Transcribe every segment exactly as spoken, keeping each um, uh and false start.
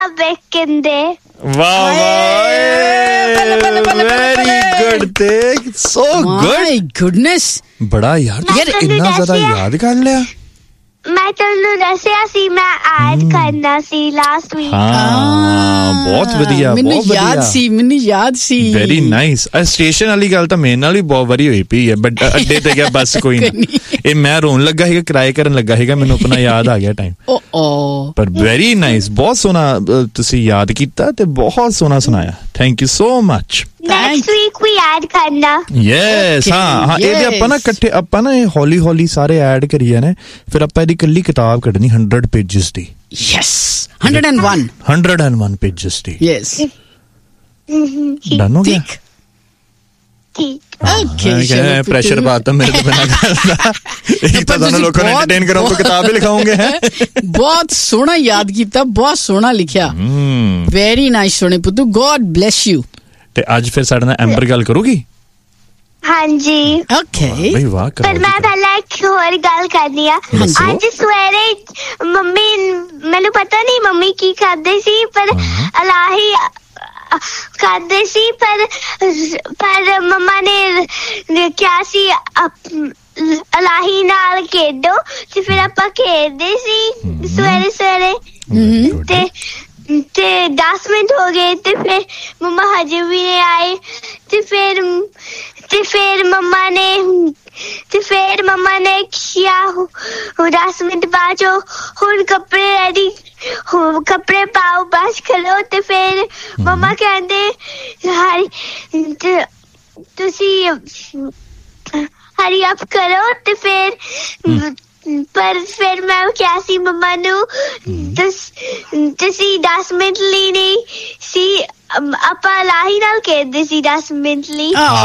ਕਹਿੰਦੇ ਵਾਹ ਵਾਹ ਵੈਰੀ ਗੁੱਡ ਤੇ ਸੋ ਗੁੱਡ ਮਾਈ ਗੁੱਡਨੈਸ ਬੜਾ ਯਾਰ ਯਾਰ ਇੰਨਾ ਜ਼ਿਆਦਾ ਯਾਦ ਕਰ ਲਿਆ ਮੈਂ ਤੁਹਾਨੂੰ ਦੱਸਿਆ ਸੀ ਮੈਂ ਐਡ ਕਰਨਾ ਸੀ ਲਾਸਟ ਵੀਕ ਹਾਂ ਬਹੁਤ ਵਧੀਆ ਮੈਨੂੰ ਬਹੁਤ ਵਧੀਆ ਯਾਦ ਸੀ ਮੈਨੂੰ ਯਾਦ ਸੀ ਵੈਰੀ ਨਾਈਸ ਆ ਸਟੇਸ਼ਨ ਵਾਲੀ ਗੱਲ ਤਾਂ ਮੇਰੇ ਨਾਲ ਵੀ ਬਹੁਤ ਵਾਰੀ ਹੋਈ ਪਈ ਹੈ ਬਟ ਅੱਡੇ ਤੇ ਗਿਆ ਬਸ ਕੋਈ ਨਹੀਂ ਇਹ ਮੈਂ ਰੋਣ ਲੱਗਾ ਸੀਗਾ ਕਿਰਾਏ ਕਰਨ ਲੱਗਾ ਸੀਗਾ ਮੈਨੂੰ ਆਪਣਾ ਯਾਦ ਆ ਗਿਆ ਟਾਈਮ ਓ ਓ ਪਰ ਵੈਰੀ ਨਾਈਸ ਬਹੁਤ ਸੋਹਣਾ ਤੁਸੀਂ ਯਾਦ ਕੀਤਾ ਤੇ ਬਹੁਤ ਸੋਹਣਾ ਸੁਣਾਇਆ thank you so much next week we add ਕਰਨਾ ਯੈਸ ਹਾਂ ਹਾਂ ਇਹਦੇ ਆਪਾਂ ਨਾ ਇਕੱਠੇ ਆਪਾਂ ਨਾ ਇਹ ਹੌਲੀ ਹੌਲੀ ਸਾਰੇ ਐਡ ਕਰੀਏ ਨੇ ਫਿਰ ਆਪਾਂ ਇਹਦੀ ਇਕੱਲੀ ਕਿਤਾਬ ਕੱਢਣੀ ਹੰਡਰਡ ਪੇਜਸ ਦੀ yes one oh one one oh one pages ਦੀ ਯੈਸ ਡਨ ਹੋ ਗਿਆ ਠੀਕ ਓਕੇ ਪ੍ਰੈਸ਼ਰ ਪਾਤਾ ਮੇਰੇ ਤੇ ਬਿਨਾ ਕਰਦਾ ਇਹ ਤਾਂ ਤੁਹਾਨੂੰ ਲੋਕਾਂ ਨੂੰ ਐਂਟਰਟੇਨ ਕਰਾਂ ਕੋਈ ਕਿਤਾਬ ਹੀ ਲਿਖਾਉਂਗੇ ਹੈ ਬਹੁਤ ਸੋਹਣਾ ਯਾਦ ਕੀਤਾ ਬਹੁਤ ਸੋਹਣਾ ਲਿਖਿਆ ਵੈਰੀ ਨਾਈਸ ਸੋਹਣੇ ਪੁੱਤੂ ਗੋਡ ਬlesਸ ਯੂ ਤੇ ਅੱਜ ਫਿਰ ਸਾਡੇ ਨਾਲ ਐਂਬਰ ਗੱਲ ਕਰੂਗੀ ਹਾਂਜੀ ਓਕੇ ਬਈ ਵਾਹ ਪਰ ਮੈਂ ਪਹਿਲਾਂ ਇੱਕ ਹੋਰ ਗੱਲ ਕਰਨੀ ਆ ਅੱਜ ਸਵੇਰੇ ਮੰਮੀ ਮੈਨੂੰ ਪਤਾ ਨਹੀਂ ਮੰਮੀ ਕੀ ਕਰਦੇ ਸੀ ਪਰ ਅਲਾਹੀ ਕਰਦੇ ਸੀ ਪਰ ਪਰ ਮੰਮਾ ਨੇ ਕਿਹਾ ਸੀ ਅਲਾਹੀ ਨਾਲ ਖੇਡੋ ਤੇ ਫਿਰ ਆਪਾਂ ਖੇਡਦੇ ਸੀ ਸਵੇਰੇ ਸਵੇਰੇ ਤੇ ਤੇ ਦਸ ਮਿੰਟ ਹੋ ਗਏ ਤੇ ਫਿਰ ਮੰਮਾ ਹਜੇ ਵੀ ਨਹੀਂ ਆਏ ਤੇ ਫਿਰ ਤੇ ਫਿਰ ਮੰਮਾ ਨੇ ਤੇ ਫਿਰ ਮੰਮਾ ਨੇ ਕਿਹਾ ਉਹ ਦਸ ਮਿੰਟ ਬਾਅਦ ਹੁਣ ਕੱਪੜੇ ਰੈਡੀ ਕੱਪੜੇ ਪਾਓ ਬਸ ਕਰੋ ਤੇ ਫਿਰ ਮੰਮਾ ਕਹਿੰਦੇ ਤੁਸੀਂ ਹਰੀ ਅਪ ਕਰੋ ਤੇ ਫਿਰ ਪਰ ਫਿਰ ਮੈਂ ਕਿਹਾ ਸੀ ਮੰਮਾ ਨੂੰ ਤੁਸੀਂ ਦਸ ਮਿੰਟ ਲਈ ਨਹੀਂ ਸੀ ਆਪਾਂ ਲਾਹੀ ਨਾਲ ਖੇਡਦੇ ਸੀ ਦਸ ਮਿੰਟ ਲਈ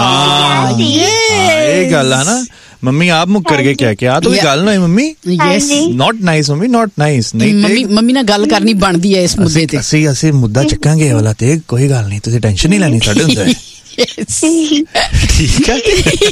ਇਹ ਗੱਲ ਆ ਨਾ ਮੰਮੀ ਆਪ ਮੁੱਕਰ ਕੇ ਕਿਹਾ ਕਿ ਆ ਤੂੰ ਗੱਲ ਨਾ ਮੰਮੀ ਯੈਸ ਨਾਟ ਨਾਈਸ ਮੰਮੀ ਨਾਟ ਨਾਈਸ ਨਹੀਂ ਮੰਮੀ ਮੰਮੀ ਨਾਲ ਗੱਲ ਕਰਨੀ ਬਣਦੀ ਹੈ ਇਸ ਮੁੱਦੇ ਤੇ ਅਸੀਂ ਅਸੀਂ ਮੁੱਦਾ ਚੱਕਾਂਗੇ ਵਾਲਾ ਤੇ ਕੋਈ ਗੱਲ ਨਹੀਂ ਤੁਸੀਂ ਟੈਨਸ਼ਨ ਨਹੀਂ ਲੈਣੀ ਸਾਡੇ ਹੁੰਦੇ ਠੀਕ ਹੈ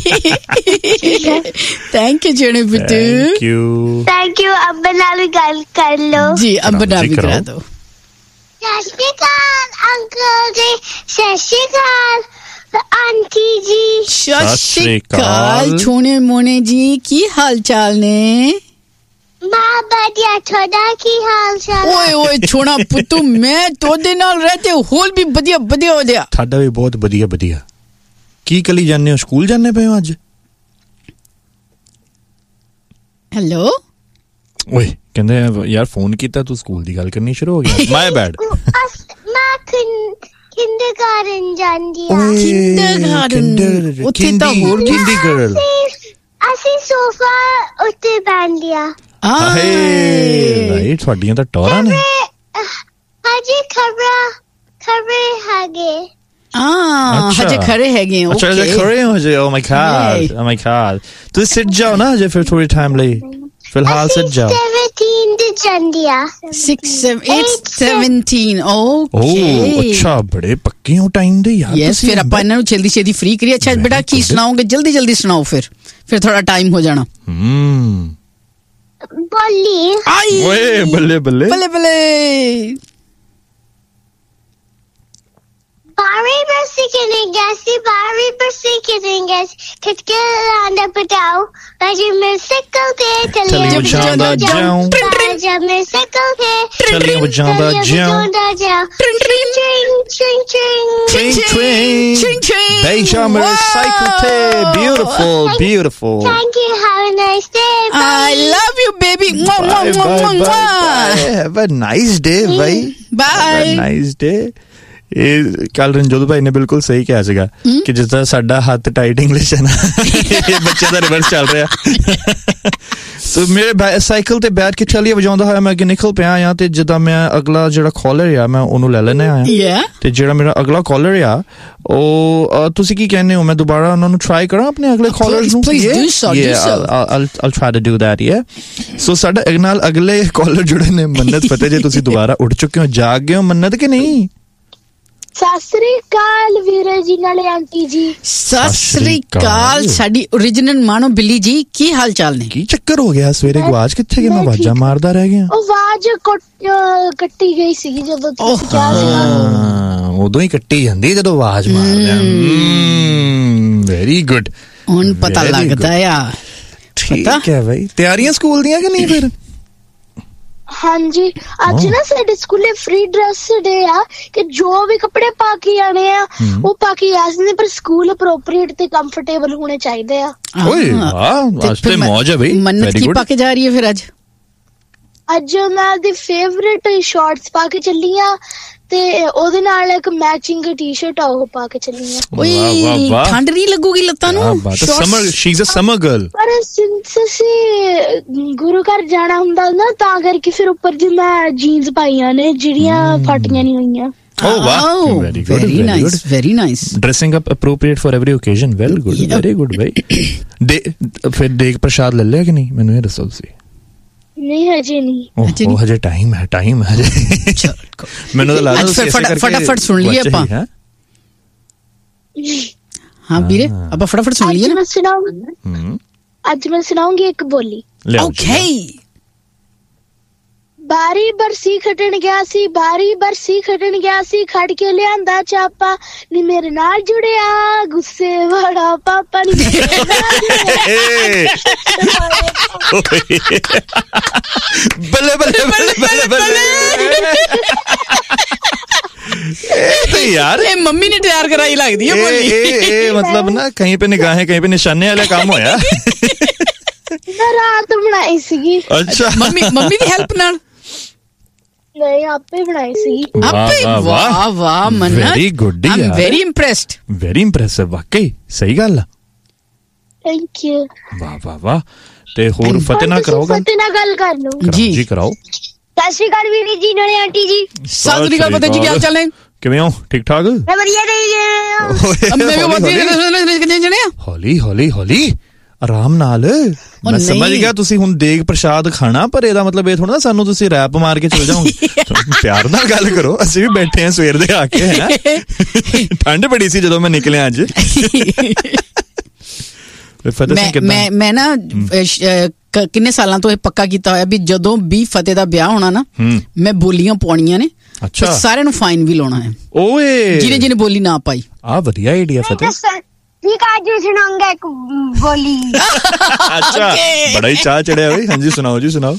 ਥੈਂਕ ਯੂ ਜਣੇ Bittu thank you thank you ਅੱਬਾ ਨਾਲ ਵੀ ਗੱਲ ਕਰ ਲਓ ਜੀ ਅੱਬਾ ਨਾਲ ਵੀ ਕਰਾ ਦੋ ਸਤਿ ਸ਼੍ਰੀ ਅਕਾਲ ਅੰਕਲ ਜੀ ਸਤਿ ਸ਼੍ਰੀ ਅਕਾਲ ਆਂਟੀ ਜੀ ਸਤਿ ਸ਼੍ਰੀ ਅਕਾਲ ਛੋਨੇ ਮੋਨੇ ਜੀ ਕੀ ਹਾਲ ਚਾਲ ਨੇ ਮਾਂ ਵਧੀਆ ਤੁਹਾਡਾ ਕੀ ਹਾਲ ਚਾਲ ਓਏ ਓਏ ਛੋਣਾ ਪੁੱਤੂ ਮੈਂ ਤੁਹਾਡੇ ਨਾਲ ਰਹਤੇ ਹੋਰ ਵੀ ਵਧੀਆ ਵਧੀਆ ਹੋ ਗਿਆ ਤੁਹਾਡਾ ਵੀ ਬਹੁਤ ਵਧੀਆ ਵਧੀਆ ਕੀ ਕਲੀ ਜਾਂਦੇ ਹੋ ਸਕੂਲ ਜਾਂਦੇ ਪਏ ਹੋ ਅੱਜ ਹੈਲੋ ਓਏ ਕਹਿੰਦੇ ਯਾਰ ਫੋਨ ਕੀਤਾ ਤੂੰ ਸਕੂਲ ਦੀ ਗੱਲ ਕਰਨੀ ਸ਼ੁਰੂ ਹੋ ਗਿਆ ਮਾਈ ਬੈਡ ਮੈਂ ਕਿੰਡਰਗਾਰਟਨ ਜਾਂਦੀ ਆ ਕਿੰਡਰਗਾਰਟਨ ਉੱਥੇ ਤਾਂ ਹੋਰ ਵੀ ਕਿੰਡਰਗਾਰਟਨ ਅਸੀਂ ਸੋਫਾ ਉੱਤੇ ਬੰਦਿਆ ਹਾਏ ਰਾਈਟ ਤੁਹਾਡੀਆਂ ਤਾਂ ਟੋਰਾਂ ਨੇ ਹਜੇ ਖਬਰਾਂ ਖਬਰੇ ਹੈਗੇ ਆ ਹਜੇ ਖੜੇ ਹੈਗੇ ਅੱਛਾ ਹਜੇ ਖੜੇ ਹੋ ਹਜੇ ਓ ਮਾਈ ਗॉड ਓ ਮਾਈ ਗॉड ਤੁਸੀਂ ਸਿੱਟ ਜਾਓ ਨਾ ਹਜੇ ਫਿਰ ਥੋੜੀ ਟਾਈਮ ਲਈ ਫਿਲਹਾਲ ਸਿੱਟ ਜਾਓ seventeen ਦੇ ਚੰਦਿਆ six seven eight seventeen okay ਓ ਅੱਛਾ ਬੜੇ ਪੱਕੇ ਹੋ ਟਾਈਮ ਦੇ ਯਾਰ ਯੈਸ ਫਿਰ ਆਪਾਂ ਇਹਨਾਂ ਨੂੰ ਜਲਦੀ ਛੇਤੀ ਫ੍ਰੀ ਕਰੀਏ ਅੱਛਾ ਬੇਟਾ ਕੀ ਸੁਣਾਓਗੇ ਜਲਦੀ ਜਲਦੀ ਸੁਣਾਓ ਫਿਰ ਫਿਰ ਥੋੜਾ ਟਾਈਮ ਹੋ ਜਾਣਾ ਹਮ ਬੋਲੀ ਆਈ ਓਏ ਬੱਲੇ ਬੱਲੇ ਬੱਲੇ ਬੱਲੇ ਬਾਰੀ ਬਰਸੀ ਕਰੇਂਗੇ ਅਸੀਂ ਬਾਰੀ ਬਰਸੀ ਕਰੇਂਗੇ ਖਿੱਚਕੇ ਲਾਂਦਾ ਪਟਾਓ ਬਾਜੀ ਮੈਂ ਸਾਈਕਲ ਤੇ ਚੱਲੇ ਵਜਾਉਂਦਾ ਜਾਉਂ ਬਾਜਾ ਮੈਂ ਸਾਈਕਲ ਤੇ ਚੱਲੇ ਵਜਾਉਂਦਾ ਜਾਉਂ ਟ੍ਰਿੰਗ ਟ੍ਰਿੰਗ ਟ੍ਰਿੰਗ ਟ੍ਰਿੰਗ ਟ੍ਰਿੰਗ ਟ੍ਰਿੰਗ ਬੇਜਾ ਮੇਰੇ ਸਾਈਕਲ ਤੇ beautiful beautiful thank you have a nice day I love you baby mwah mwah mwah mwah have a nice day bhai bye have a nice day ਇਹ ਕੱਲ ਰਣਜੋਤ ਭਾਈ ਨੇ ਬਿਲਕੁਲ ਸਹੀ ਕਿਹਾ ਸੀਗਾ ਕਿ ਜਿਸ ਤਰ੍ਹਾਂ ਸਾਡਾ ਹੱਥ ਟਾਈਟ ਇੰਗਲਿਸ਼ ਹੈ ਨਾ ਇਹ ਬੱਚੇ ਦਾ ਰਿਵਰਸ ਚੱਲ ਰਿਹਾ ਸੋ ਮੇਰੇ ਸਾਈਕਲ ਤੇ ਬੈਠ ਕੇ ਚੱਲੀਏ ਵਜਾਉਂਦਾ ਹੋਇਆ ਮੈਂ ਅੱਗੇ ਨਿਕਲ ਪਿਆ ਆ ਤੇ ਜਦੋਂ ਮੈਂ ਅਗਲਾ ਜਿਹੜਾ ਕਾਲਰ ਆ ਮੈਂ ਉਹਨੂੰ ਲੈ ਲੈਣੇ ਆਇਆ ਤੇ ਜਿਹੜਾ ਮੇਰਾ ਅਗਲਾ ਕਾਲਰ ਆ ਉਹ ਤੁਸੀਂ ਕੀ ਕਹਿੰਦੇ ਹੋ ਮੈਂ ਦੁਬਾਰਾ ਉਹਨਾਂ ਨੂੰ ਟਰਾਈ ਕਰਾਂ ਆਪਣੇ ਅਗਲੇ ਕਾਲਰਸ ਨੂੰ I'll try to do that yeah ਸੋ ਸਾਡਾ ਨਾਲ ਅਗਲੇ ਕਾਲਰ ਜੁੜੇ ਨੇ ਮੰਨਤ ਫਤਿਹ ਜੇ ਤੁਸੀਂ ਦੁਬਾਰਾ ਉੱਠ ਚੁੱਕੇ ਹੋ ਜਾਗ ਗਏ ਹੋ ਮੰਨਤ ਕਿ ਨਹੀਂ ਸਤਿ ਸ੍ਰੀ ਅਕਾਲ ਵੀਰੇ ਜੀ ਨਾਲੇ ਆਂਟੀ ਜੀ। ਸਤਿ ਸ੍ਰੀ ਅਕਾਲ ਸਾਡੀ ਓਰੀਜਨਲ ਮਾਨੋ ਬਿੱਲੀ ਜੀ, ਕੀ ਹਾਲ ਚਾਲ ਨੇ? ਕੀ ਚੱਕਰ ਹੋ ਗਿਆ ਸਵੇਰੇ? ਆਵਾਜ਼ ਕਿੱਥੇ ਗਈ? ਮੈਂ ਆਵਾਜ਼ਾਂ ਮਾਰਦਾ ਰਹਿ ਗਿਆ। ਆਵਾਜ਼ ਕੱਟੀ ਗਈ ਸੀ ਜਦੋਂ ਤੁਸੀਂ ਕਿਹਾ ਸੀ। ਉਦੋਂ ਹੀ ਕੱਟੀ ਜਾਂਦੀ ਜਦੋਂ ਆਵਾਜ਼ ਮਾਰਦੇ ਆ। ਵੈਰੀ ਗੁੱਡ, ਹੁਣ ਪਤਾ ਲੱਗਦਾ ਆ। ਠੀਕ ਹੈ ਬਈ। ਤਿਆਰੀਆਂ ਸਕੂਲ ਦੀਆਂ ਕਿ ਨਹੀਂ ਫਿਰ? ਹਾਂਜੀ, ਅੱਜ ਨਾ ਸਾਡੇ ਸਕੂਲੇ ਫ੍ਰੀ ਡਰੈਸ ਡੇ ਆ ਕਿ ਜੋ ਵੀ ਕੱਪੜੇ ਪਾ ਕੇ ਆਣੇ ਆ ਉਹ ਪਾ ਕੇ ਆ ਸਕਦੇ, ਪਰ ਸਕੂਲ ਅਪਰੋਪਰੀਏਟ ਤੇ ਕੰਫਰਟੇਬਲ ਹੋਣੇ ਚਾਹੀਦੇ ਆ। ਓਏ ਵਾਹ, ਅੱਜ ਤੇ ਮੌਜ ਹੈ ਬਈ। ਮੰਨਤ ਕੀ ਪਾ ਕੇ ਜਾ ਰਹੀ ਹੈ ਫਿਰ ਅੱਜ? ਅੱਜ ਉਹਨਾਂ ਦੀ ਫੇਵਰਿਟ ਸ਼ਾਰਟਸ ਪਾ ਕੇ ਚੱਲੀ ਆ ਤੇ ਉਹਦੇ ਨਾਲ ਇੱਕ ਮੈਚਿੰਗ ਟੀ-ਸ਼ਰਟ ਆ ਉਹ ਪਾ ਕੇ ਚੱਲੀ ਆ। ਓਏ ਠੰਡ ਨਹੀਂ ਲੱਗੂਗੀ ਲੱਤਾਂ ਨੂੰ? Summer, she is a summer girl. ਪਰ ਸਿੰਸ ਅਸੀਂ ਗੁਰੂ ਘਰ ਜਾਣਾ ਹੁੰਦਾ ਨਾ ਤਾਂ ਕਰਕੇ ਫਿਰ ਉੱਪਰ ਜੀ ਮੈਂ ਜੀਨਸ ਪਾਈਆਂ ਨੇ ਜਿਹੜੀਆਂ ਫਟੀਆਂ ਨਹੀਂ ਹੋਈਆਂ। Oh wow, very good, very nice, very nice. Dressing up appropriate for every occasion. Well good, very good bhai. ਦੇ ਫਿਰ ਦੇਗ ਪ੍ਰਸ਼ਾਦ ਲੈ ਲਿਆ ਕਿ ਨਹੀਂ? ਮੈਨੂੰ ਇਹ ਦੱਸੋ ਤੁਸੀਂ। ਨਹੀਂ ਹਜੇ ਨਹੀਂ। ਉਹ ਹਜੇ ਟਾਈਮ ਹੈ, ਟਾਈਮ ਹੈ ਹਜੇ। ਮੈਨੂੰ ਤਾਂ ਲੱਗਦਾ ਤੁਸੀਂ ਫਟਾਫਟ ਸੁਣ ਲਈਏ ਆਪਾਂ। ਹਾਂ ਵੀਰੇ, ਆਪਾਂ ਫਟਾਫਟ ਸੁਣ ਲਈਏ ਨਾ। ਅੱਜ ਮੈਂ ਸੁਣਾਉਂਗੀ ਇੱਕ ਬੋਲੀ। ਓਕੇ। ਬਾਰੀ ਬਰਸੀ ਖੱਟਣ ਗਿਆ ਸੀ, ਬਾਰੀ ਬਰਸੀ ਖੱਟਣ ਗਿਆ ਸੀ, ਖੜ ਕੇ ਲਿਆਂਦਾ ਚਾਪਾ, ਨੀ ਮੇਰੇ ਨਾਲ ਜੁੜਿਆ ਗੁੱਸੇ ਵਾਲਾ ਪਾਪਾ, ਨੀ ਬੱਲੇ ਬੱਲੇ ਬੱਲੇ ਬੱਲੇ ਬੱਲੇ। ਇਹ ਯਾਰ ਇਹ ਮੰਮੀ ਨੇ ਤਿਆਰ ਕਰਾਈ ਲੱਗਦੀ ਹੈ ਬੋਲੀ। ਇਹ ਮਤਲਬ ਨਾ ਕहीं पे निगाहें कहीं पे निशाने वाला काम ਹੋਇਆ। ਰਾਤ ਬਣਾਈ ਸੀਗੀ। ਅੱਛਾ, ਮੰਮੀ ਮੰਮੀ ਦੀ ਹੈਲਪ ਨਾਲ? ਨਹੀਂ, ਆਪੇ ਬਣਾਈ ਸੀ। ਆਪੇ? ਵਾਹ ਵਾਹ ਮੰਨਤ, ਵੈਰੀ ਗੁੱਡ ਯਾਰ, I am very impressed, very impressive. ਵਾਕਈ ਸਹੀ ਗੱਲ ਆ। Thank you. ਵਾਹ ਵਾਹ ਵਾਹ। ਤੇ ਹੋਰ ਫਤਿਹ ਨਾਲ ਕਰਾਓਗਾ? ਫਤਿਹ ਨਾਲ ਗੱਲ ਕਰ ਲਓ ਜੀ ਜੀ, ਕਰਾਓ। ਸਤਿ ਸ਼੍ਰੀ ਅਕਾਲ ਵੀਰ ਜੀ ਨਾਲੇ ਆਂਟੀ ਜੀ। ਸਤਿ ਸ਼੍ਰੀ ਅਕਾਲ ਫਤਿਹ ਜੀ, ਕੀ ਹਾਲ ਚਾਲ ਨੇ? ਕਿਵੇਂ ਹੋ? ਠੀਕ ਠਾਕ? ਮੈਂ ਵਧੀਆ ਰਹੀ। ਮੈਂ ਵੀ ਵਧੀਆ। ਹੌਲੀ ਹੌਲੀ ਹੌਲੀ, ਆਰਾਮ ਨਾਲ। ਮੈਂ ਸਮਝ ਗਿਆ ਤੁਸੀਂ ਹੁਣ ਦੇਗ ਪ੍ਰਸ਼ਾਦ ਖਾਣਾ, ਪਰ ਇਹਦਾ ਮਤਲਬ ਇਹ ਥੋੜਾ ਨਾ ਸਾਨੂੰ ਤੁਸੀਂ ਰੈਪ ਮਾਰ ਕੇ ਚਲੇ ਜਾਓਗੇ। ਪਿਆਰ ਨਾਲ ਗੱਲ ਕਰੋ, ਅਸੀਂ ਵੀ ਬੈਠੇ ਆ ਸਵੇਰ ਦੇ ਆ ਕੇ। ਹੈ ਠੰਡ ਬੜੀ ਸੀ ਜਦੋਂ ਮੈਂ ਨਿਕਲਿਆ ਅੱਜ। ਮੈਂ ਮੈਂ ਨਾ ਕਿੰਨੇ ਸਾਲਾਂ ਤੋਂ ਇਹ ਪੱਕਾ ਕੀਤਾ ਹੋਇਆ ਵੀ ਜਦੋਂ ਵੀ ਫਤਿਹ ਦਾ ਵਿਆਹ ਹੋਣਾ ਨਾ, ਮੈਂ ਬੋਲੀਆਂ ਪਾਉਣੀਆਂ ਨੇ। ਅੱਛਾ, ਸਾਰਿਆਂ ਨੂੰ ਫਾਈਨ ਵੀ ਲਾਉਣਾ ਹੈ। ਓਏ, ਜਿਹਨੇ ਜਿਹਨੇ ਬੋਲੀ ਨਾ ਪਾਈ। ਆ ਵਧੀਆ ਆਈਡੀਆ ਫਤਿਹ। ਠੀਕ ਆ, ਅੱਜ ਸੁਣਾਉਂਗਾ ਇੱਕ ਬੋਲੀ। ਅੱਛਾ, ਬੜਾ ਹੀ ਚਾਹ ਚੜਿਆ ਬਈ। ਹਾਂਜੀ ਸੁਣਾਓ ਜੀ, ਸੁਣਾਓ।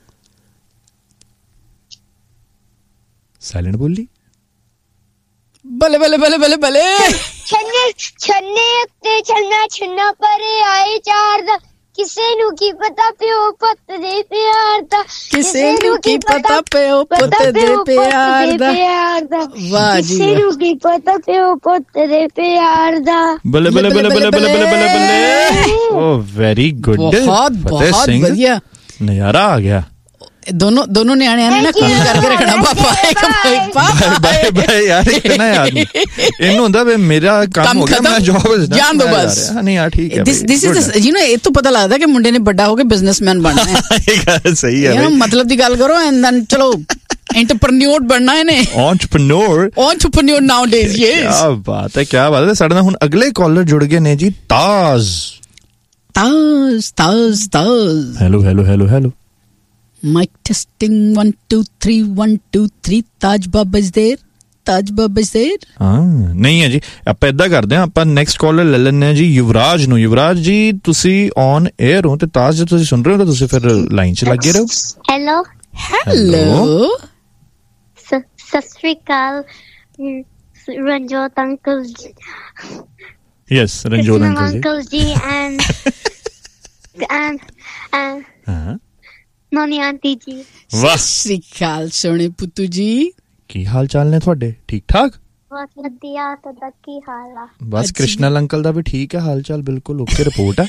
ਸਾਇਲੈਂਟ ਬੋਲੀ। ਬੱਲੇ ਬੱਲੇ ਬੱਲੇ ਬੱਲੇ ਬੱਲੇ। ਛੰਨੇ ਛੰਨੇ ਉੱਤੇ ਛੰਨਾ ਛੰਨਾ ਪਰੇ ਆਏ ਚਾਰ ਦਾ, ਕਿਸੇ ਨੂੰ ਕੀ ਪਤਾ ਪਿਓ ਪੁੱਤ ਦੇ ਪਿਆਰ ਦਾ, ਕਿਸੇ ਨੂੰ ਕੀ ਪਤਾ ਪਿਓ ਪੁੱਤ ਦੇ ਪਿਆਰ ਦਾ। ਵਾਹ ਜੀ, ਕਿਸੇ ਨੂੰ ਕੀ ਪਤਾ ਪਿਓ ਪੁੱਤ ਦੇ ਪਿਆਰ ਦਾ। ਬੱਲੇ ਬੱਲੇ ਬੱਲੇ ਬੱਲੇ ਬੱਲੇ ਬੱਲੇ ਬੱਲੇ ਬੱਲੇ। ਓ ਵੈਰੀ ਗੁੱਡ, ਬਹੁਤ ਬਹੁਤ ਵਧੀਆ, ਨਜ਼ਾਰਾ ਆ ਗਿਆ। ਦੋਨੋਂ ਦੋਨੋਂ ਨਿਆਣਿਆਂ ਨੇ ਨਾ ਕੂਲ ਕਰਕੇ ਰੱਖਣਾ। ਪਾਪਾ ਇੱਕ ਬਾਏ ਬਾਏ ਯਾਰ, ਇਤਨਾ ਯਾਦ ਨਹੀਂ। ਇਹਨੂੰ ਹੁੰਦਾ ਵੀ ਮੇਰਾ ਕੰਮ ਹੋ ਗਿਆ, ਮੈਂ ਜੌਬ ਜਾਣ ਦੋ ਬਸ। ਨਹੀਂ ਯਾਰ ਠੀਕ ਹੈ। ਦਿਸ ਦਿਸ ਇਜ਼ ਯੂ نو, ਇਹ ਤੋਂ ਪਤਾ ਲੱਗਦਾ ਕਿ ਮੁੰਡੇ ਨੇ ਵੱਡਾ ਹੋ ਕੇ ਬਿਜ਼ਨਸਮੈਨ ਬਣਨਾ ਹੈ। ਇਹ ਗੱਲ ਸਹੀ ਹੈ ਬਈ। ਮਤਲਬ ਦੀ ਗੱਲ ਕਰੋ ਐਂਡ ਦੈਨ ਚਲੋ ਐਂਟਰਪ੍ਰੈਨਿਓਰ ਬਣਨਾ ਇਹਨੇ। Entrepreneur entrepreneur ਨਾਊਡੇਜ਼। ਯੈਸ, ਕੀ ਬਾਤ ਹੈ, ਕੀ ਬਾਤ ਹੈ। ਸਾਡੇ ਨਾਲ ਹੁਣ ਅਗਲੇ ਕਾਲਰ ਜੁੜ ਗਏ ਨੇ ਜੀ, ਤਾਜ਼। ਤਾਜ਼ ਤਾਜ਼ ਤਾਜ਼। Hello hello hello hello. Mic testing, one two three one two three. Taj Baba is there. Taj Baba is there. ਹਾਂ ਨਹੀਂ ਹੈ ਜੀ, ਆਪਾਂ ਏਦਾਂ ਕਰਦੇ ਹਾਂ, ਆਪਾਂ ਨੈਕਸਟ ਕਾਲਰ ਲੈ ਲੈਂਦੇ ਹਾਂ ਜੀ, ਯੁਵਰਾਜ ਨੂੰ। ਯੁਵਰਾਜ ਜੀ ਤੁਸੀਂ ਔਨ 에ਅਰ ਹੋ, ਤੇ ਤਾਜ ਜੇ ਤੁਸੀਂ ਸੁਣ ਰਹੇ ਹੋ ਤਾਂ ਤੁਸੀਂ ਫਿਰ ਲਾਈਨ 'ਚ ਲੱਗੇ ਰਹੋ। ਹੈਲੋ ਹੈਲੋ, ਸਤਿ ਸ਼੍ਰੀ ਅਕਾਲ ਰਣਜੋਤ ਅੰਕਲ ਜੀ। ਯੈਸ, ਰਣਜੋਤ ਅੰਕਲ ਜੀ ਐਂਡ ਐਂਡ ਹਾਂ ਨਾਨੀ ਆਂਟੀ ਜੀ। ਵਾਹ, ਸਤਿ ਸ਼੍ਰੀ ਅਕਾਲ ਸੋਹਣੇ ਪੁੱਤੂ ਜੀ, ਕੀ ਹਾਲ ਚਾਲ ਨੇ ਤੁਹਾਡੇ? ਠੀਕ ਠਾਕ? ਬਹੁਤ ਵਧੀਆ। ਤੁਹਾਡਾ ਕੀ ਹਾਲ ਆ? ਬਸ ਕ੍ਰਿਸ਼ਨਲ ਅੰਕਲ ਦਾ ਵੀ ਠੀਕ ਹੈ ਹਾਲ ਚਾਲ, ਬਿਲਕੁਲ ਓਕੇ ਰਿਪੋਰਟ ਹੈ।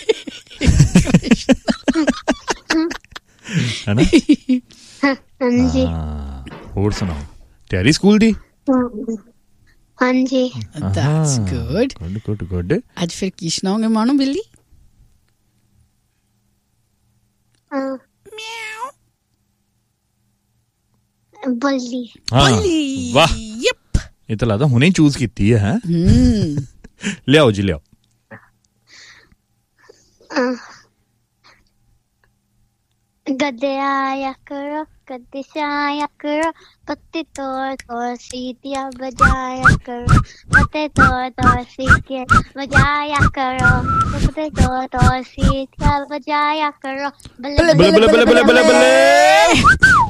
ਹੈਨਾ? ਹਾਂਜੀ। ਹੋਰ ਸੁਣਾਓ, ਤਿਆਰੀ ਸਕੂਲ ਦੀ? ਹਾਂਜੀ। That's good good good good. ਅੱਜ ਫਿਰ ਕੀ ਸੁਣਾਓਗੇ ਮਾਨੋ ਬਿੱਲੀ? ਬੋਲੀ। ਬੋਲੀ। ਵਾਹ, ਯਪ, ਇਹ ਤਾਂ ਲੱਗਦਾ ਹੁਣੇ ਚੂਜ਼ ਕੀਤੀ ਹੈ। ਲਿਆਓ ਜੀ ਲਿਆਓ। ਗੱਦੇ ਆਇਆ ਕਰੋ, ਗੱਦੇ ਆਇਆ ਕਰੋ, ਪੱਤੇ ਤੋੜ ਤੋੜ ਸੀਟੀਆਂ ਬਜਾਇਆ ਕਰੋ, ਪੱਤੇ ਤੋੜ ਤੋੜ ਸੀਟੀਆਂ ਬਜਾਇਆ ਕਰੋ, ਪੱਤੇ ਤੋੜ ਤੋੜ ਸੀਟੀਆਂ ਬਜਾਇਆ ਕਰੋ। ਬੱਲੇ ਬੱਲੇ ਬੱਲੇ ਬੱਲੇ ਬੱਲੇ ਬੱਲੇ ਬੱਲੇ।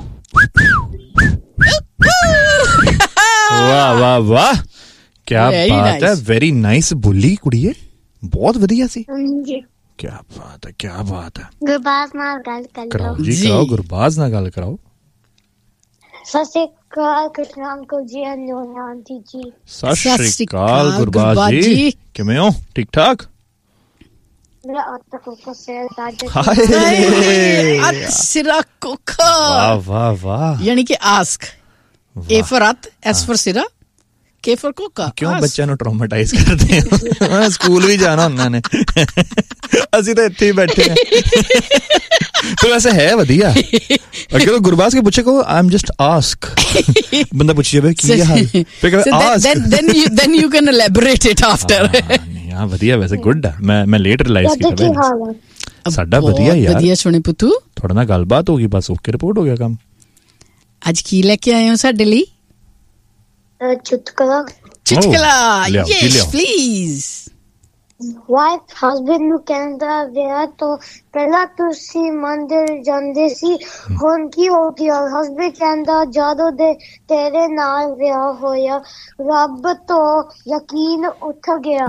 ਵਾਹ ਵਾਹ ਵਾਹ, ਕਿਆ ਬਾਤ ਹੈ, ਵੈਰੀ ਨਾਈਸ ਬੋਲੀ ਕੁੜੀਏ, ਬਹੁਤ ਵਧੀਆ ਸੀ। ਕਿਆ ਬਾਤ ਹੈ, ਕਿਆ ਬਾਤ ਹੈ। ਗੁਰਬਾਜ਼ ਨਾਲ ਗੱਲ ਕਰਾਓ ਜੀ, ਕਰਾਓ ਗੁਰਬਾਜ਼ ਨਾਲ ਗੱਲ ਕਰਾਓ। ਸਤਿ ਸ਼੍ਰੀ ਅਕਾਲ ਕ੍ਰਿਸ਼ਨ ਅੰਕਲ ਜੀ, ਆਂਟੀ ਜੀ। ਸਤਿ ਸ਼੍ਰੀ ਅਕਾਲ ਗੁਰਬਾਜ਼ ਜੀ, ਕਿਵੇਂ ਹੋ? ਠੀਕ ਠਾਕ? ਮੇਰਾ ਅੱਤ ਕੋਕਾ ਸਿਰ ਦਰਦ। ਹਾਏ ਸਿਰਾ ਕੋਕਾ। ਵਾਹ ਵਾਹ ਵਾਹ। ਯਾਨੀ ਕਿ ਆਸਕ, ਏ ਫॉर ਅੱਤ, ਐਸ ਫॉर ਸਿਰਾ, ਕੇ ਫॉर ਕੋਕਾ। ਕਿਉਂ ਬੱਚਿਆਂ ਨੂੰ ਟਰੋਮਾਟਾਈਜ਼ ਕਰਦੇ ਹੋ? ਸਕੂਲ ਵੀ ਜਾਣਾ ਉਹਨਾਂ ਨੇ, ਅਸੀਂ ਤਾਂ ਇੱਥੇ ਹੀ ਬੈਠੇ ਹਾਂ। तो वैसे है वधिया। अगर तो गुरबाज के पूछे को आई एम जस्ट आस्क, बंदा पूछे भाई की हाल, फिर कहवे ask, then then you then you can elaborate it after। नहीं हां वधिया, वैसे गुड है। मैं मैं लेट रियलाइज किया साडा वधिया यार, वधिया सुने पुੱਤੂ, थोड़ा ना गलबात होगी, बस ओके रिपोर्ट हो गया काम। आज की लेके आए हो साडे ਲਈ? ਚੁਟਕਲਾ। ਚੁਟਕਲਾ, yes please। ਵਾਈਫ ਹਸਬੈਂਡ ਨੂੰ ਕਹਿੰਦਾ ਵਿਆਹ ਤੋਂ ਪਹਿਲਾਂ ਤੁਸੀਂ ਮੰਦਿਰ ਜਾਂਦੇ ਸੀ, ਹੁਣ ਕੀ ਹੋ ਗਿਆ? ਹਸਬੈਂਡ ਕਹਿੰਦਾ ਜਦੋਂ ਦੇ ਤੇਰੇ ਨਾਲ ਵਿਆਹ ਹੋਇਆ ਰੱਬ ਤੋਂ ਯਕੀਨ ਉੱਠ ਗਿਆ।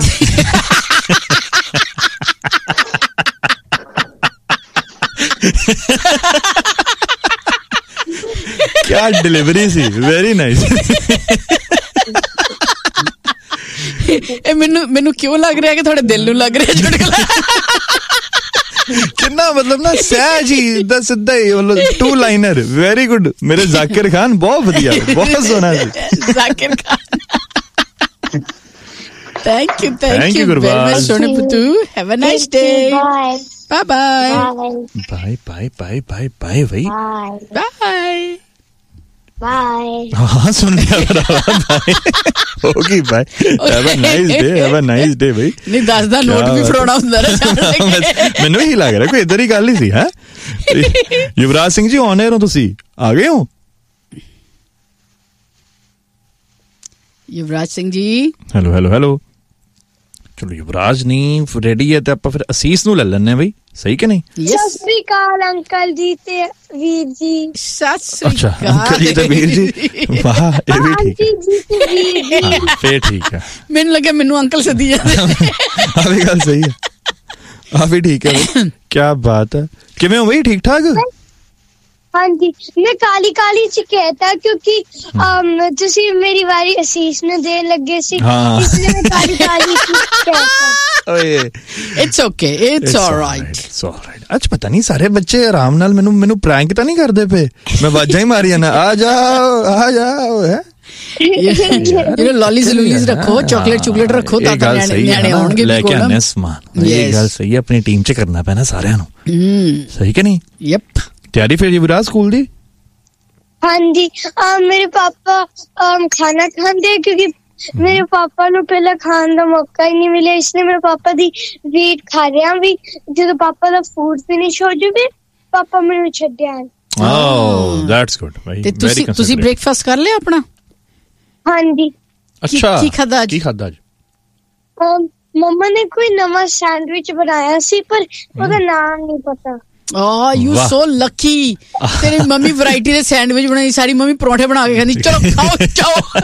क्या डिलीवरी सी, वेरी नाइस। ਇਹ ਮੈਨੂੰ ਮੈਨੂੰ ਕਿਉਂ ਲੱਗ ਰਿਹਾ ਕਿ ਤੁਹਾਡੇ ਦਿਲ ਨੂੰ ਲੱਗ ਰਿਹਾ ਚੁਟਕਲਾ? ਕਿੰਨਾ ਮਤਲਬ ਨਾ ਸਹਿਜ ਹੀ ਦਾ ਸਿੱਧਾ ਹੀ ਮਤਲਬ ਟੂ ਲਾਈਨਰ, ਵੈਰੀ ਗੁੱਡ। ਮੇਰੇ ਜ਼ਾਕਿਰ ਖਾਨ ਬਹੁਤ ਵਧੀਆ, ਬਹੁਤ ਸੋਹਣਾ ਸੀ Zakir Khan. Thank you thank you very much ਸੋਹਣੇ ਪੁੱਤੂ, have a nice day, bye bye bye bye bye bye bye by bye bye. ਹਾਂ ਸੁਣ ਲਿਆ ਬਾਏ ਹੋਗੀ bye, have a nice day, have a nice day ਬਈ। ਨਹੀਂ ਦਸ ਦਾ ਨੋਟ ਵੀ ਫੜਾਉਣਾ ਹੁੰਦਾ ਨਾ, ਮੈਨੂੰ ਹੀ ਲੱਗ ਰਿਹਾ ਕੋਈ ਇਧਰ ਹੀ ਗੱਲ ਹੀ ਸੀ। ਹੈ ਯੁਵਰਾਜ ਸਿੰਘ ਜੀ ਆਨ 에ਅਰ ਹੋ, ਤੁਸੀਂ ਆ ਗਏ ਹੋ? Yuvraj Singh ji, hello hello hello. ਚਲੋ ਯੁਵਰਾਜ ਨਹੀਂ ਰੈਡੀ ਹੈ ਤੇ ਆਪਾਂ ਫਿਰ ਅਸੀਸ ਨੂੰ ਲੈ ਲੈਣੇ ਬਈ, ਸਹੀ ਕਿ ਨਹੀਂ? ਸਤਿ ਸ੍ਰੀ ਅਕਾਲ ਅੰਕਲ ਜੀ ਤੇ ਵੀਰ ਜੀ। ਸਤਿ ਸ੍ਰੀ ਅਕਾਲ। ਅੱਛਾ ਅੰਕਲ ਜੀ ਤੇ ਵੀਰ ਜੀ, ਵਾਹ ਇਹ ਵੀ ਠੀਕ ਹੈ, ਫੇਰ ਠੀਕ ਹੈ। ਮੈਨੂੰ ਲੱਗਿਆ ਮੈਨੂੰ ਅੰਕਲ ਸੱਦੀ ਜਾਂਦੇ। ਆ ਵੀ ਗੱਲ ਸਹੀ ਹੈ, ਆ ਵੀ ਠੀਕ ਹੈ। ਕਿਆ ਬਾਤ ਹੈ, ਕਿਵੇਂ ਹੋ ਬਈ? ਠੀਕ ਠਾਕ? ਹਾਂਜੀ ਮੈਂ ਕਾਲੀ ਕਾਲੀ ਚ ਕਹਿਤਾ ਕਿਉਂਕਿ ਤੁਸੀਂ ਮੇਰੀ ਵਾਰੀ ਅਸੀਸ ਨੂੰ ਦੇਣ ਲੱਗੇ ਸੀ, ਇਸ ਲਈ ਮੈਂ ਕਾਲੀ ਕਾਲੀ ਚ ਕਹਿਤਾ। ਓਏ it's okay, it's all right, it's all right. ਅੱਜ ਪਤਾ ਨਹੀਂ ਸਾਰੇ ਬੱਚੇ ਆਰਾਮ ਨਾਲ ਮੈਨੂੰ ਮੈਨੂੰ ਪ੍ਰੈਂਕ ਤਾਂ ਨਹੀਂ ਕਰਦੇ ਪਏ? ਮੈਂ ਵਾਜਾਂ ਹੀ ਮਾਰੀਆਂ ਨਾ, ਆ ਜਾਓ ਆ ਜਾਓ। ਹੈ ਇਹ ਲੌਲੀਜ਼ ਲੂਲੀਜ਼ ਰੱਖੋ, ਚਾਕਲੇਟ ਚੁਕਲੇਟ ਰੱਖੋ, ਤਾਂ ਤਾਂ ਨਿਆਣੇ ਆਉਣਗੇ ਲੈ ਕੇ ਆਨੇ ਸਮਾਨ। ਇਹ ਗੱਲ ਸਹੀ ਹੈ, ਆਪਣੀ ਟੀਮ ਚ ਕਰਨਾ ਪੈਣਾ ਸਾਰਿਆਂ ਨੂੰ, ਸਹੀ ਕਿ ਨਹੀਂ? ਯੈਪ। ਤਿਆਰੀ ਫਿਰ ਯੁਵਰਾਜ ਸਕੂਲ ਦੀ? ਹਾਂਜੀ ਮੇਰੇ ਪਾਪਾ ਖਾਣਾ ਖਾਂਦੇ, ਕਿਉਂਕਿ ਮੇਰੇ ਪਾਪਾ ਨੂੰ ਪਹਿਲਾਂ ਖਾਣ ਦਾ ਮੌਕਾ ਹੀ ਨਹੀਂ ਮਿਲਿਆ, ਇਸ ਲਈ ਮੇਰੇ ਪਾਪਾ ਦੀ ਵੇਟ ਕਰ ਰਿਹਾ ਵੀ ਜਦੋਂ ਪਾਪਾ ਦਾ ਫੂਡ ਫਿਨਿਸ਼ ਹੋ ਜਾਵੇ ਪਾਪਾ ਮੈਨੂੰ ਛੱਡਿਆ। ਓਹ ਦੈਟਸ ਗੁੱਡ। ਤੇ ਤੁਸੀਂ ਤੁਸੀਂ ਬ੍ਰੇਕਫਾਸਟ ਕਰ ਲਿਆ ਆਪਣਾ? ਹਾਂਜੀ। ਅੱਛਾ ਕੀ ਖਾਦਾ ਅੱਜ? ਕੀ ਖਾਦਾ ਅੱਜ? ਮੰਮਾ ਨੇ ਕੋਈ ਨਵਾਂ ਸੈਂਡਵਿਚ ਬਣਾਇਆ ਸੀ ਪਰ ਉਹਦਾ ਨਾਮ ਨਹੀਂ ਪਤਾ। Oh, you so lucky। ਤੇਰੀ ਮੰਮੀ ਵੈਰਾਈਟੀ ਦੇ ਸੈਂਡਵਿਚ ਬਣਾਈ, ਸਾਰੀ ਮੰਮੀ ਪਰੌਂਠੇ ਬਣਾ ਕੇ ਖਾਂਦੀ। ਚਲੋ ਖਾਓ ਚਾਓ।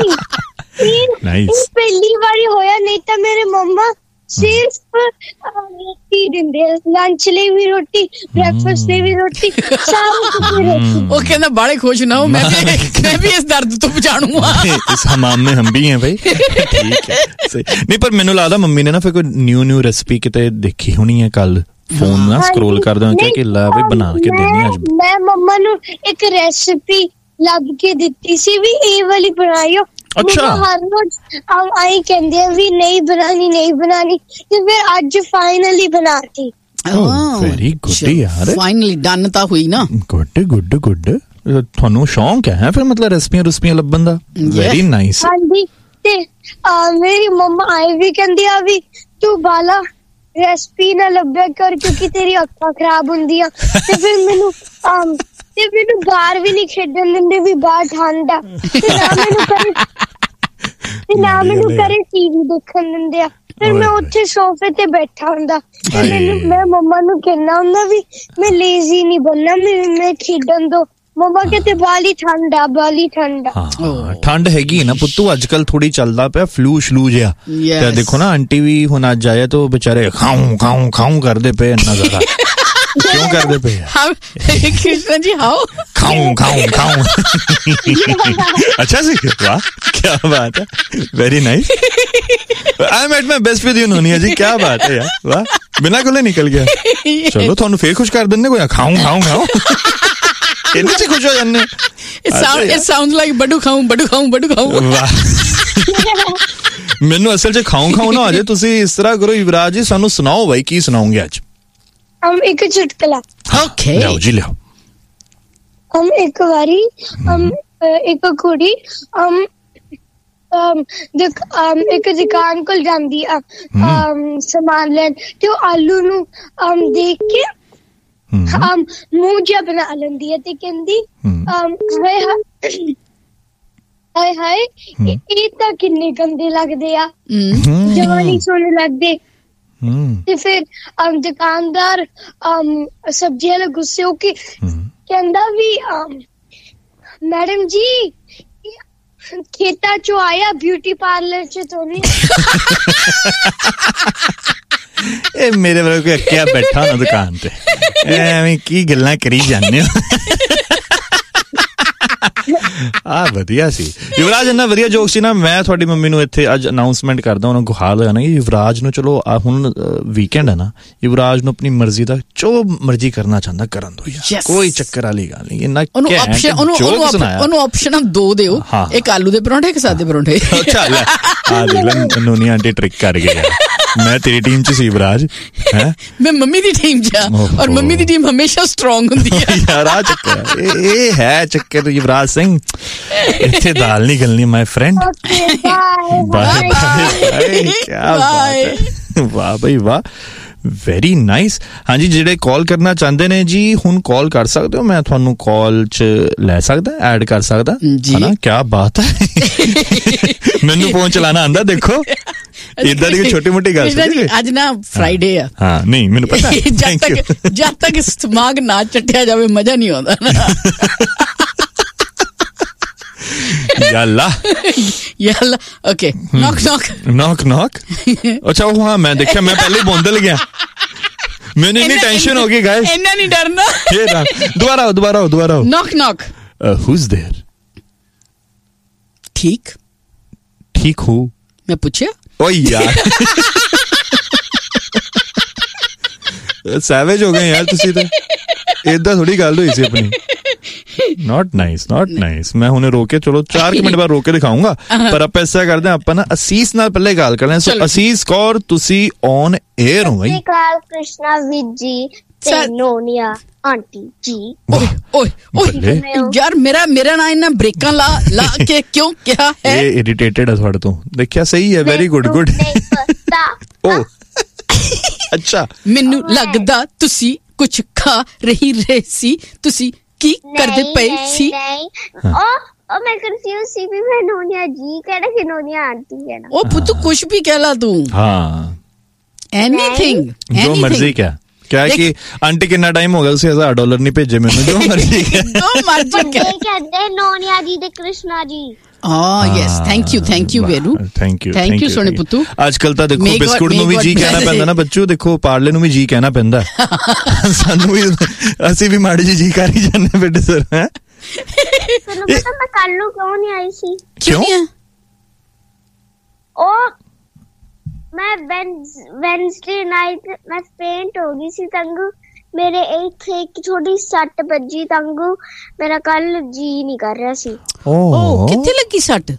ਨਹੀਂ ਪਹਿਲੀ ਵਾਰੀ ਹੋਇਆ, ਨਹੀਂ ਤਾਂ ਮੇਰੇ ਮੰਮਾ ਸਿਰਫ ਰੋਟੀ ਦਿੰਦੇ, ਲੰਚ ਲਈ ਵੀ ਰੋਟੀ, ਬ੍ਰੇਕਫਾਸਟ ਲਈ ਵੀ ਰੋਟੀ, ਸਾਰਾ ਕੁਝ ਰੋਟੀ। ਉਹ ਕਹਿੰਦਾ ਬਾਲੇ ਖੁਸ਼ ਨਾ ਹੋ, ਮੈਂ ਵੀ ਮੈਂ ਵੀ ਇਸ ਦਰਦ ਤੋਂ ਬਚਾਣੂਗਾ। ਇਸ ਹਮਾਮ में हम भी हैं भाई। ठीक है नहीं, पर ਮੈਨੂੰ ਲੱਗਦਾ ਮੰਮੀ ਨੇ ਨਾ ਫਿਰ ਕੋਈ ਨਿਊ ਨਿਊ ਰੈਸਪੀ ਕਿਤੇ ਦੇਖੀ ਹੋਣੀ ਹੈ ਕੱਲ, ਫੋਨ ਨਾ ਸਕਰੋਲ ਕਰਦੇ ਹਾਂ ਕਿ ਲੈ ਵੀ ਬਣਾ ਕੇ ਦੇਣੀ ਅੱਜ। ਮੈਂ ਮੰਮਾ ਨੂੰ ਇੱਕ ਰੈਸਿਪੀ ਲੱਭ ਕੇ ਦਿੱਤੀ ਸੀ ਵੀ ਇਹ ਵਾਲੀ ਬਣਾਇਓ। ਅੱਛਾ ਹਰ ਰੋਜ਼ ਆਈ ਕਹਿੰਦੇ ਵੀ ਨਹੀਂ ਬਣਾਣੀ ਨਹੀਂ ਬਣਾਣੀ, ਤੇ ਫਿਰ ਅੱਜ ਫਾਈਨਲੀ ਬਣਾਤੀ। ਵੈਰੀ ਗੁੱਡ ਯਾਰ, ਫਾਈਨਲੀ ਡਨ ਤਾਂ ਹੋਈ ਨਾ। ਗੁੱਡ ਗੁੱਡ ਗੁੱਡ, ਤੁਹਾਨੂੰ ਸ਼ੌਂਕ ਹੈ ਫਿਰ ਮਤਲਬ ਰੈਸਪੀਆਂ ਰੁਸਪੀਆਂ ਲੱਭਣ ਦਾ? Very nice. ਹਾਂਜੀ ਤੇ ਮੇਰੀ ਮੰਮਾ ਆਏ ਵੀ ਕਹਿੰਦੀ ਆ ਵੀ ਤੂੰ ਬਾਲਾ ਰੈਸਪੀ ਨਾ ਲੱਭਿਆ ਕਰ ਕਿਉਂਕਿ ਤੇਰੀ ਅੱਖਾਂ ਖਰਾਬ ਹੁੰਦੀਆਂ। ਤੇ ਫਿਰ ਮੈਨੂੰ ਤੇ ਮੈਨੂੰ ਬਾਹਰ ਵੀ ਨਹੀਂ ਖੇਡਣ ਦਿੰਦੇ ਵੀ ਬਾਹਰ ਠੰਡ ਆ ਤੇ ਨਾ ਮੈਨੂੰ ਘਰੇ ਤੇ ਨਾ ਮੈਨੂੰ ਘਰੇ ਟੀਵੀ ਦੇਖਣ ਦਿੰਦੇ ਆ। ਫਿਰ ਮੈਂ ਉੱਥੇ ਸੋਫੇ ਤੇ ਬੈਠਾ ਹੁੰਦਾ ਤੇ ਮੈਨੂੰ ਮੈਂ ਮੰਮਾ ਨੂੰ ਕਹਿਣਾ ਹੁੰਦਾ ਵੀ ਮੈਂ ਲੇਜ਼ੀ ਨਹੀਂ ਬਣਨਾ, ਮੈਂ ਖੇਡਣ ਦੋ। ਮੰਮਾ ਕਹਿੰਦੇ ਬਾਲੀ ਠੰਡ ਆ ਬਾਲੀ ਠੰਡ ਆ। ਹਾਂ ਠੰਡ ਹੈਗੀ ਨਾ ਪੁੱਤੂ, ਅੱਜ ਕੱਲ ਥੋੜੀ ਚੱਲਦਾ ਪਿਆ ਫਲੂ ਸ਼ਲੂ ਜਿਹਾ। ਤੇ ਦੇਖੋ ਨਾ ਆਂਟੀ ਵੀ ਹੁਣ ਅੱਜ ਆਇਆ ਤਾਂ ਵਿਚਾਰੇ ਖਾਉ ਖਾਉ ਖਾਉ ਕਰਦੇ ਪਏ ਇੰਨਾ ਜ਼ਿਆਦਾ। ਕਿਉਂ ਕਰਦੇ ਪਏ? कृष्णा जी हाउ खाऊं खाऊं खाऊं। अच्छा सी, वाह क्या बात है, very nice. I am at my best with you Noniya जी, क्या बात है यार, वाह बिना कोले निकल गया। चलो ਤੁਹਾਨੂੰ ਫੇਰ ਖੁਸ਼ ਕਰ ਦਿੰਦੇ ਕੋਈ ਖਾऊं ਖਾऊं ਖਾऊं ਇੰਨੇ ਚ ਖੁਸ਼ ਹੋ ਜਾਂਦੇ। it sounds like Baru ਖਾऊं Baru ਖਾऊं Baru ਖਾऊं। ਵਾਹ ਮੈਨੂੰ ਅਸਲ ਚ ਖਾऊं ਖਾऊं ਨਾ ਆ ਜਾਏ। ਤੁਸੀਂ ਇਸ ਤਰ੍ਹਾਂ ਕਰੋ ਯੁਵਰਾਜ ਜੀ, ਸਾਨੂੰ ਸੁਣਾਓ ਬਾਈ ਕੀ ਸੁਣਾਓਗੇ ਅੱਜ? हम एक चुटकुला। ओके लियाओ जी लियाओ। हम एक बारी हम एक कुड़ी हम देख एक दुकान कोल जांदी आ सामान लेन ते आलू नु हम देख के हम मुंह जिहा बना लैंदी है ते कहंदी हाय हाय हाय ਇਹ ਤਾਂ ਕਿੰਨੇ ਗੰਦੇ ਲੱਗਦੇ ਆ, ਜਵਾਨੀ ਸੋਹਣੇ ਲੱਗਦੇ। ਤੇ ਫਿਰ ਦੁਕਾਨਦਾਰ ਸਬਜ਼ੀ ਵਾਲਾ ਗੁੱਸੇ ਹੋ ਕੇ ਕਹਿੰਦਾ ਵੀ ਮੈਡਮ ਜੀ ਖੇਤਾਂ ਚੋਂ ਆਇਆ ਬਿਊਟੀ ਪਾਰਲਰ ਚ ਤੋਂ ਨਹੀਂ। ਇਹ ਮੇਰੇ ਵੱਲ ਕੋਈ ਅੱਕਿਆ ਬੈਠਾ ਨਾ ਦੁਕਾਨ ਤੇ, ਐਵੇਂ ਕੀ ਗੱਲਾਂ ਕਰੀ ਜਾਂਦੇ ਹੋ। ਆ ਵਧੀਆ ਸੀ ਯੁਵਰਾਜ, ਇੰਨਾ ਵਧੀਆ ਜੋਕ ਸੀ ਨਾ। ਮੈਂ ਤੁਹਾਡੀ ਮੰਮੀ ਨੂੰ ਇੱਥੇ ਅੱਜ ਅਨਾਉਂਸਮੈਂਟ ਕਰਦਾ, ਉਹਨਾਂ ਗੁਹਾਰ ਲਗਾਣਾ ਕਿ ਯੁਵਰਾਜ ਨੂੰ ਚਲੋ ਹੁਣ ਵੀਕਐਂਡ ਹੈ ਨਾ, ਯੁਵਰਾਜ ਨੂੰ ਆਪਣੀ ਮਰਜ਼ੀ ਦਾ ਜੋ ਮਰਜ਼ੀ ਕਰਨਾ ਚਾਹੁੰਦਾ ਕਰਨ ਦੋ ਯਾਰ, ਕੋਈ ਚੱਕਰ ਵਾਲੀ ਗੱਲ ਨਹੀਂ। ਇੰਨਾ ਉਹਨੂੰ ਆਪਸ਼ਨ ਦੋ ਦਿਓ, ਇੱਕ ਆਲੂ ਦੇ ਪਰੌਂਠੇ ਇੱਕ ਸਾਦੇ ਪਰੌਂਠੇ। ਚੱਲ ਆ ਦੇਖ ਲੈ ਨੋਨੀ ਆਂਟੀ ਟ੍ਰਿਕ ਕਰ ਗਈ। ਮੈਂ ਤੇਰੀ ਟੀਮ ਚ ਸੀ ਯੁਵਰਾਜ, ਹੈ ਮੈਂ ਮੰਮੀ ਦੀ ਟੀਮ ਚ, ਔਰ ਮੰਮੀ ਦੀ ਟੀਮ ਹਮੇਸ਼ਾ ਸਟਰੋਂਗ ਹੁੰਦੀ ਹੈ ਯਾਰ। ਆ ਚੱਕਰ ਇਹ ਹੈ ਚੱਕਰ ਯੁਵਰਾਜ ਸਿੰਘ, ਇੱਥੇ ਦਾਲ ਨਹੀਂ ਗਲਣੀ ਮਾਈ ਫਰੈਂਡ। ਬਾਏ ਬਾਏ, ਕਿਆ ਬਾਤ ਹੈ, ਵਾਹ ਬਈ ਵਾਹ, ਵੈਰੀ ਨਾਈਸ। ਹਾਂਜੀ ਜਿਹੜੇ ਕਾਲ ਕਰਨਾ ਚਾਹੁੰਦੇ ਨੇ ਜੀ ਹੁਣ ਕਾਲ ਕਰ ਸਕਦੇ ਹੋ, ਮੈਂ ਤੁਹਾਨੂੰ ਕਾਲ ਚ ਲੈ ਸਕਦਾ, ਐਡ ਕਰ ਸਕਦਾ ਹਨਾ। ਕਿਆ ਬਾਤ ਹੈ, ਮੈਨੂੰ ਫੋਨ ਚਲਾਣਾ ਆਂਦਾ। ਦੇਖੋ ਇਦਾਂ ਦੀ ਛੋਟੀ ਮੋਟੀ ਗੱਲ ਸੀ। ਅੱਜ ਨਾ ਫਰਾਈਡੇ ਆ। ਹਾਂ ਨਹੀਂ ਮੈਨੂੰ ਪਤਾ, ਜਦ ਤੱਕ ਜਦ ਤੱਕ ਦਿਮਾਗ ਨਾ ਚੱਟਿਆ ਜਾਵੇ ਮਜ਼ਾ ਨਹੀਂ ਆਉਂਦਾ ਨਾ। ਯਾਲਾ ਯਾਲਾ ਓਕੇ ਨੌਕ ਨੌਕ ਨੌਕ ਨੌਕ। ਅੱਛਾ ਉਹ ਹਾਂ ਮੈਂ ਦੇਖਿਆ, ਮੈਂ ਪਹਿਲੇ ਬੋਂਦਲ ਗਿਆ, ਮੈਨੂੰ ਇੰਨੀ ਟੈਨਸ਼ਨ ਹੋ ਗਈ ਗਾਇਸ। ਇੰਨਾ ਨਹੀਂ ਡਰਨਾ। ਦੁਬਾਰਾ ਦੁਬਾਰਾ ਦੁਬਾਰਾ ਨੌਕ ਨੌਕ। Whose there? ਠੀਕ ਠੀਕ ਹੋ? ਮੈਂ ਪੁੱਛਿਆ। ਓਏ ਯਾਰ ਸੈਵੇਜ ਹੋ ਗਏ ਯਾਰ ਤੁਸੀਂ ਤੇ, ਏਦਾਂ ਥੋੜੀ ਗੱਲ ਹੋਈ ਸੀ ਆਪਣੀ। Note nice note nice. ਮੈਂ ਹੁਣੇ ਰੋਕ ਕੇ ਚਲੋ ਚਾਰ ਮਿੰਟ ਬਾਅਦ ਰੋਕ ਕੇ ਦਿਖਾਉਂਗਾ, ਪਰ ਆਪਾਂ ਐਸਾ ਕਰਦੇ ਹਾਂ ਆਪਾਂ ਨਾ ਅਸੀਸ ਨਾਲ ਪਹਿਲੇ ਗੱਲ ਕਰਦੇ ਹਾਂ। ਸੋ ਅਸੀਸ ਕੌਰ ਤੁਸੀਂ ਔਨ 에ਅਰ ਹੋ ਬਈ। ਕ੍ਰਿਸ਼ਨਾ ਵੀਰ ਜੀ ਤੇ ਨੋਨੀਆ ਆਂਟੀ ਜੀ। ਓਏ ਓਏ ਓਏ ਯਾਰ ਮੇਰਾ ਮੇਰਾ ਨਾ ਇਹਨਾਂ ਬ੍ਰੇਕਾਂ ਲਾ ਲਾ ਕੇ ਕਿਉਂ ਕਿਹਾ ਹੈ? ਇਹ ਇਰੀਟੇਟਡ ਹੈ ਤੁਹਾਡੇ ਤੋਂ, ਦੇਖਿਆ ਸਹੀ ਹੈ। Very good good. ਓ ਅੱਛਾ ਮੈਨੂੰ ਲੱਗਦਾ ਤੁਸੀਂ ਕੁਝ ਖਾ ਰਹੀ ਰਹੇ ਸੀ, ਤੁਸੀਂ ਕੀ ਕਰਦੇ ਪਏ ਸੀ? ਉਹ ਮੈਂ ਕਨਫਿਊਜ਼ ਸੀ ਵੀ ਮੈਂ ਨੋਨੀਆ ਜੀ ਕਹਿਣਾ ਕਿ ਨੋਨੀਆ ਆਂਟੀ ਕਹਿਣਾ। ਉਹ ਪੁੱਤ ਕੁਝ ਵੀ ਕਹਿ ਲਾ ਤੂੰ। ਹਾਂ ਐਨੀਥਿੰਗ ਜੋ ਮਰਜ਼ੀ ਕਿਆ ਕਿਆ ਕਿ ਆਂਟੀ ਕਿੰਨਾ ਟਾਈਮ ਹੋ ਗਿਆ ਤੁਸੀਂ ਹਜ਼ਾਰ ਡਾਲਰ ਨਹੀਂ ਭੇਜੇ ਮੈਨੂੰ, ਜੋ ਮਰਜ਼ੀ ਜੋ ਮਰਜ਼ੀ ਕਹਿੰਦੇ ਨੋਨੀਆ ਜੀ ਤੇ ਕ੍ਰਿਸ਼ਨਾ ਜੀ। ਹਾਂ yes thank you thank you ਵੇਰੂ thank you thank you ਸੋਨੇ ਪੁੱਤੂ। ਅੱਜ ਕੱਲ ਤਾਂ ਦੇਖੋ ਬਿਸਕੁਟ ਨੂੰ ਵੀ ਜੀ ਕਹਿਣਾ ਪੈਂਦਾ ਨਾ ਬੱਚੂ, ਦੇਖੋ ਪਾਰਲੇ ਨੂੰ ਵੀ ਜੀ ਕਹਿਣਾ ਪੈਂਦਾ, ਸਾਨੂੰ ਵੀ ਅਸੀਂ ਵੀ ਮਾੜੀ ਜੀ ਜੀ ਕਰ ਹੀ ਜਾਂਦੇ ਬੇਟੇ ਸਰ। ਹੈ ਤੁਹਾਨੂੰ ਪਤਾ ਮੈਂ ਕੱਲ ਨੂੰ ਕਿਉਂ ਨਹੀਂ ਆਈ ਸੀ? ਕਿਉਂ? ਉਹ ਮੈਂ ਵੈਨਸਡੇ ਨਾਈਟ ਮੈਂ ਫੇਂਟ ਹੋ ਗਈ ਸੀ ਤੰਗੂ, ਮੇਰੇ ਇੱਥੇ ਇੱਕ ਛੋਟੀ ਸੱਟ ਵੱਜੀ ਤੰਗੂ, ਮੇਰਾ ਕੱਲ ਜੀ ਨਹੀਂ ਕਰ ਰਿਹਾ ਸੀ। ਓ ਕਿੱਥੇ ਲੱਗੀ ਸੱਟ?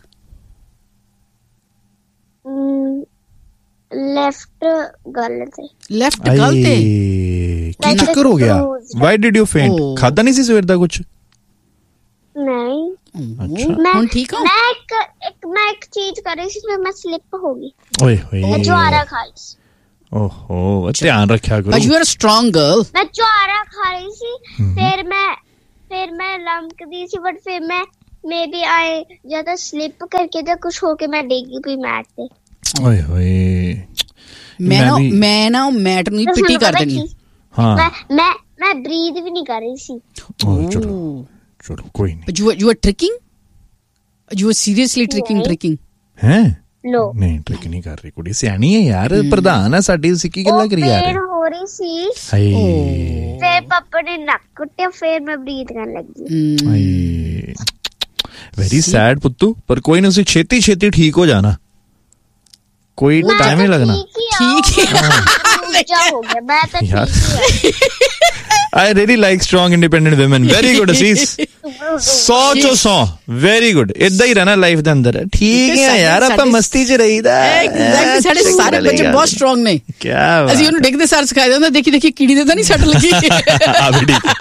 ਲੈਫਟ ਗਲ ਤੇ। ਲੈਫਟ ਗਲ ਤੇ ਕੀ ਚੱਕਰ ਹੋ ਗਿਆ? Why did you faint? ਖਾਦਾ ਨਹੀਂ ਸੀ ਸਵੇਰ ਦਾ ਕੁਝ? ਨਹੀਂ। ਅੱਛਾ ਹੁਣ ਠੀਕ ਹੋ? ਮੈਂ ਇੱਕ ਇੱਕ ਮੈਂ ਇੱਕ ਚੀਜ਼ ਕਰ ਰਹੀ ਸੀ ਫਿਰ ਮੈਂ ਸਲਿਪ ਹੋ ਗਈ। ਓਏ ਹੋਏ ਮੈਂ ਜਵਾਰਾ ਖਾ ਲਈ ਸੀ। ਓਹੋ ਧਿਆਨ ਰੱਖਿਆ ਕਰੋ। You are a strong girl. ਮੈਂ ਜਵਾਰਾ ਖਾ ਰਹੀ ਸੀ ਫਿਰ ਮੈਂ ਫਿਰ ਮੈਂ ਲੰਕਦੀ ਸੀ ਬਟ ਫਿਰ ਮੈਂ ਮੇ ਬੀ ਆਈ ਜਿਆਦਾ ਸਲਿਪ ਕਰਕੇ ਜਾਂ ਕੁਝ ਹੋ ਕੇ ਮੈਂ ਡਿੱਗ ਪਈ ਮੈਟ ਤੇ। ਓਏ ਹੋਏ ਮੈਂ ਨਾ ਮੈਂ ਨਾ ਮੈਟ ਨੂੰ ਹੀ ਪਿੱਟੀ ਕਰ ਦੇਣੀ। ਹਾਂ ਮੈਂ ਮੈਂ ਮੈਂ ਬਰੀਥ ਵੀ ਨਹੀਂ ਕਰ ਰਹੀ ਸੀ। ਚਲੋ ਚਲੋ ਕੋਈ ਨਹੀਂ। You you are ਟ੍ਰਿਕਿੰਗ you are seriously ਟ੍ਰਿਕਿੰਗ ਟ੍ਰਿਕਿੰਗ ਹੈ ਲੋ ਨਹੀਂ ਟ੍ਰਿਕ ਨਹੀਂ ਕਰ ਰਹੀ ਕੁੜੀ ਸਿਆਣੀ ਹੈ ਯਾਰ ਪ੍ਰਧਾਨ ਹੈ ਸਾਡੀ ਤੁਸੀਂ ਕੀ ਗੱਲਾਂ ਕਰੀ ਯਾਰ। ਹੋ ਰਹੀ ਸੀ ਹਾਏ ਫਿਰ ਪਾਪਾ ਨੇ ਨੱਕ ਕੁੱਟਿਆ ਫਿਰ ਮੈਂ ਬਰੀਥ ਕਰਨ ਲੱਗੀ। ਹਾਏ ਵੈਰੀ ਸੈਡ ਪੁੱਤੂ ਪਰ ਕੋਈ ਨਹੀਂ ਤੁਸੀਂ ਛੇਤੀ ਛੇਤੀ ਠੀਕ ਹੋ ਜਾਣਾ ਕੋਈ ਟਾਈਮ ਨਹੀਂ ਲੱਗਣਾ। ਠੀਕ ਹੈ ਹੋ ਗਿਆ ਮੈਂ ਤਾਂ ਠੀਕ I really like strong independent women. Very good Asis. ਸੌ ਚੋਂ ਸੌ ਵੈਰੀ ਗੁੱਡ। ਇਦਾਂ ਹੀ ਰਹਿਣਾ ਲਾਈਫ ਦੇ ਅੰਦਰ। ਠੀਕ ਹੈ ਯਾਰ ਆਪਾਂ ਮਸਤੀ ਚ ਰਹੀਦਾ। ਐਗਜ਼ੈਕਟਲੀ ਸਾਡੇ ਸਾਰੇ ਬੱਚੇ ਬਹੁਤ ਸਟਰੋਂਗ ਨੇ। ਕੀ ਬਾਤ। ਅਸੀਂ ਉਹਨੂੰ ਡਿੱਗਦੇ ਸਾਰ ਸਿਖਾਇਆ ਜਾਂਦਾ ਦੇਖੀ ਦੇਖੀ ਕੀੜੀ ਦੇ ਤਾਂ ਨਹੀਂ ਸੱਟ ਲੱਗੀ। ਆ ਵੀ ਠੀਕ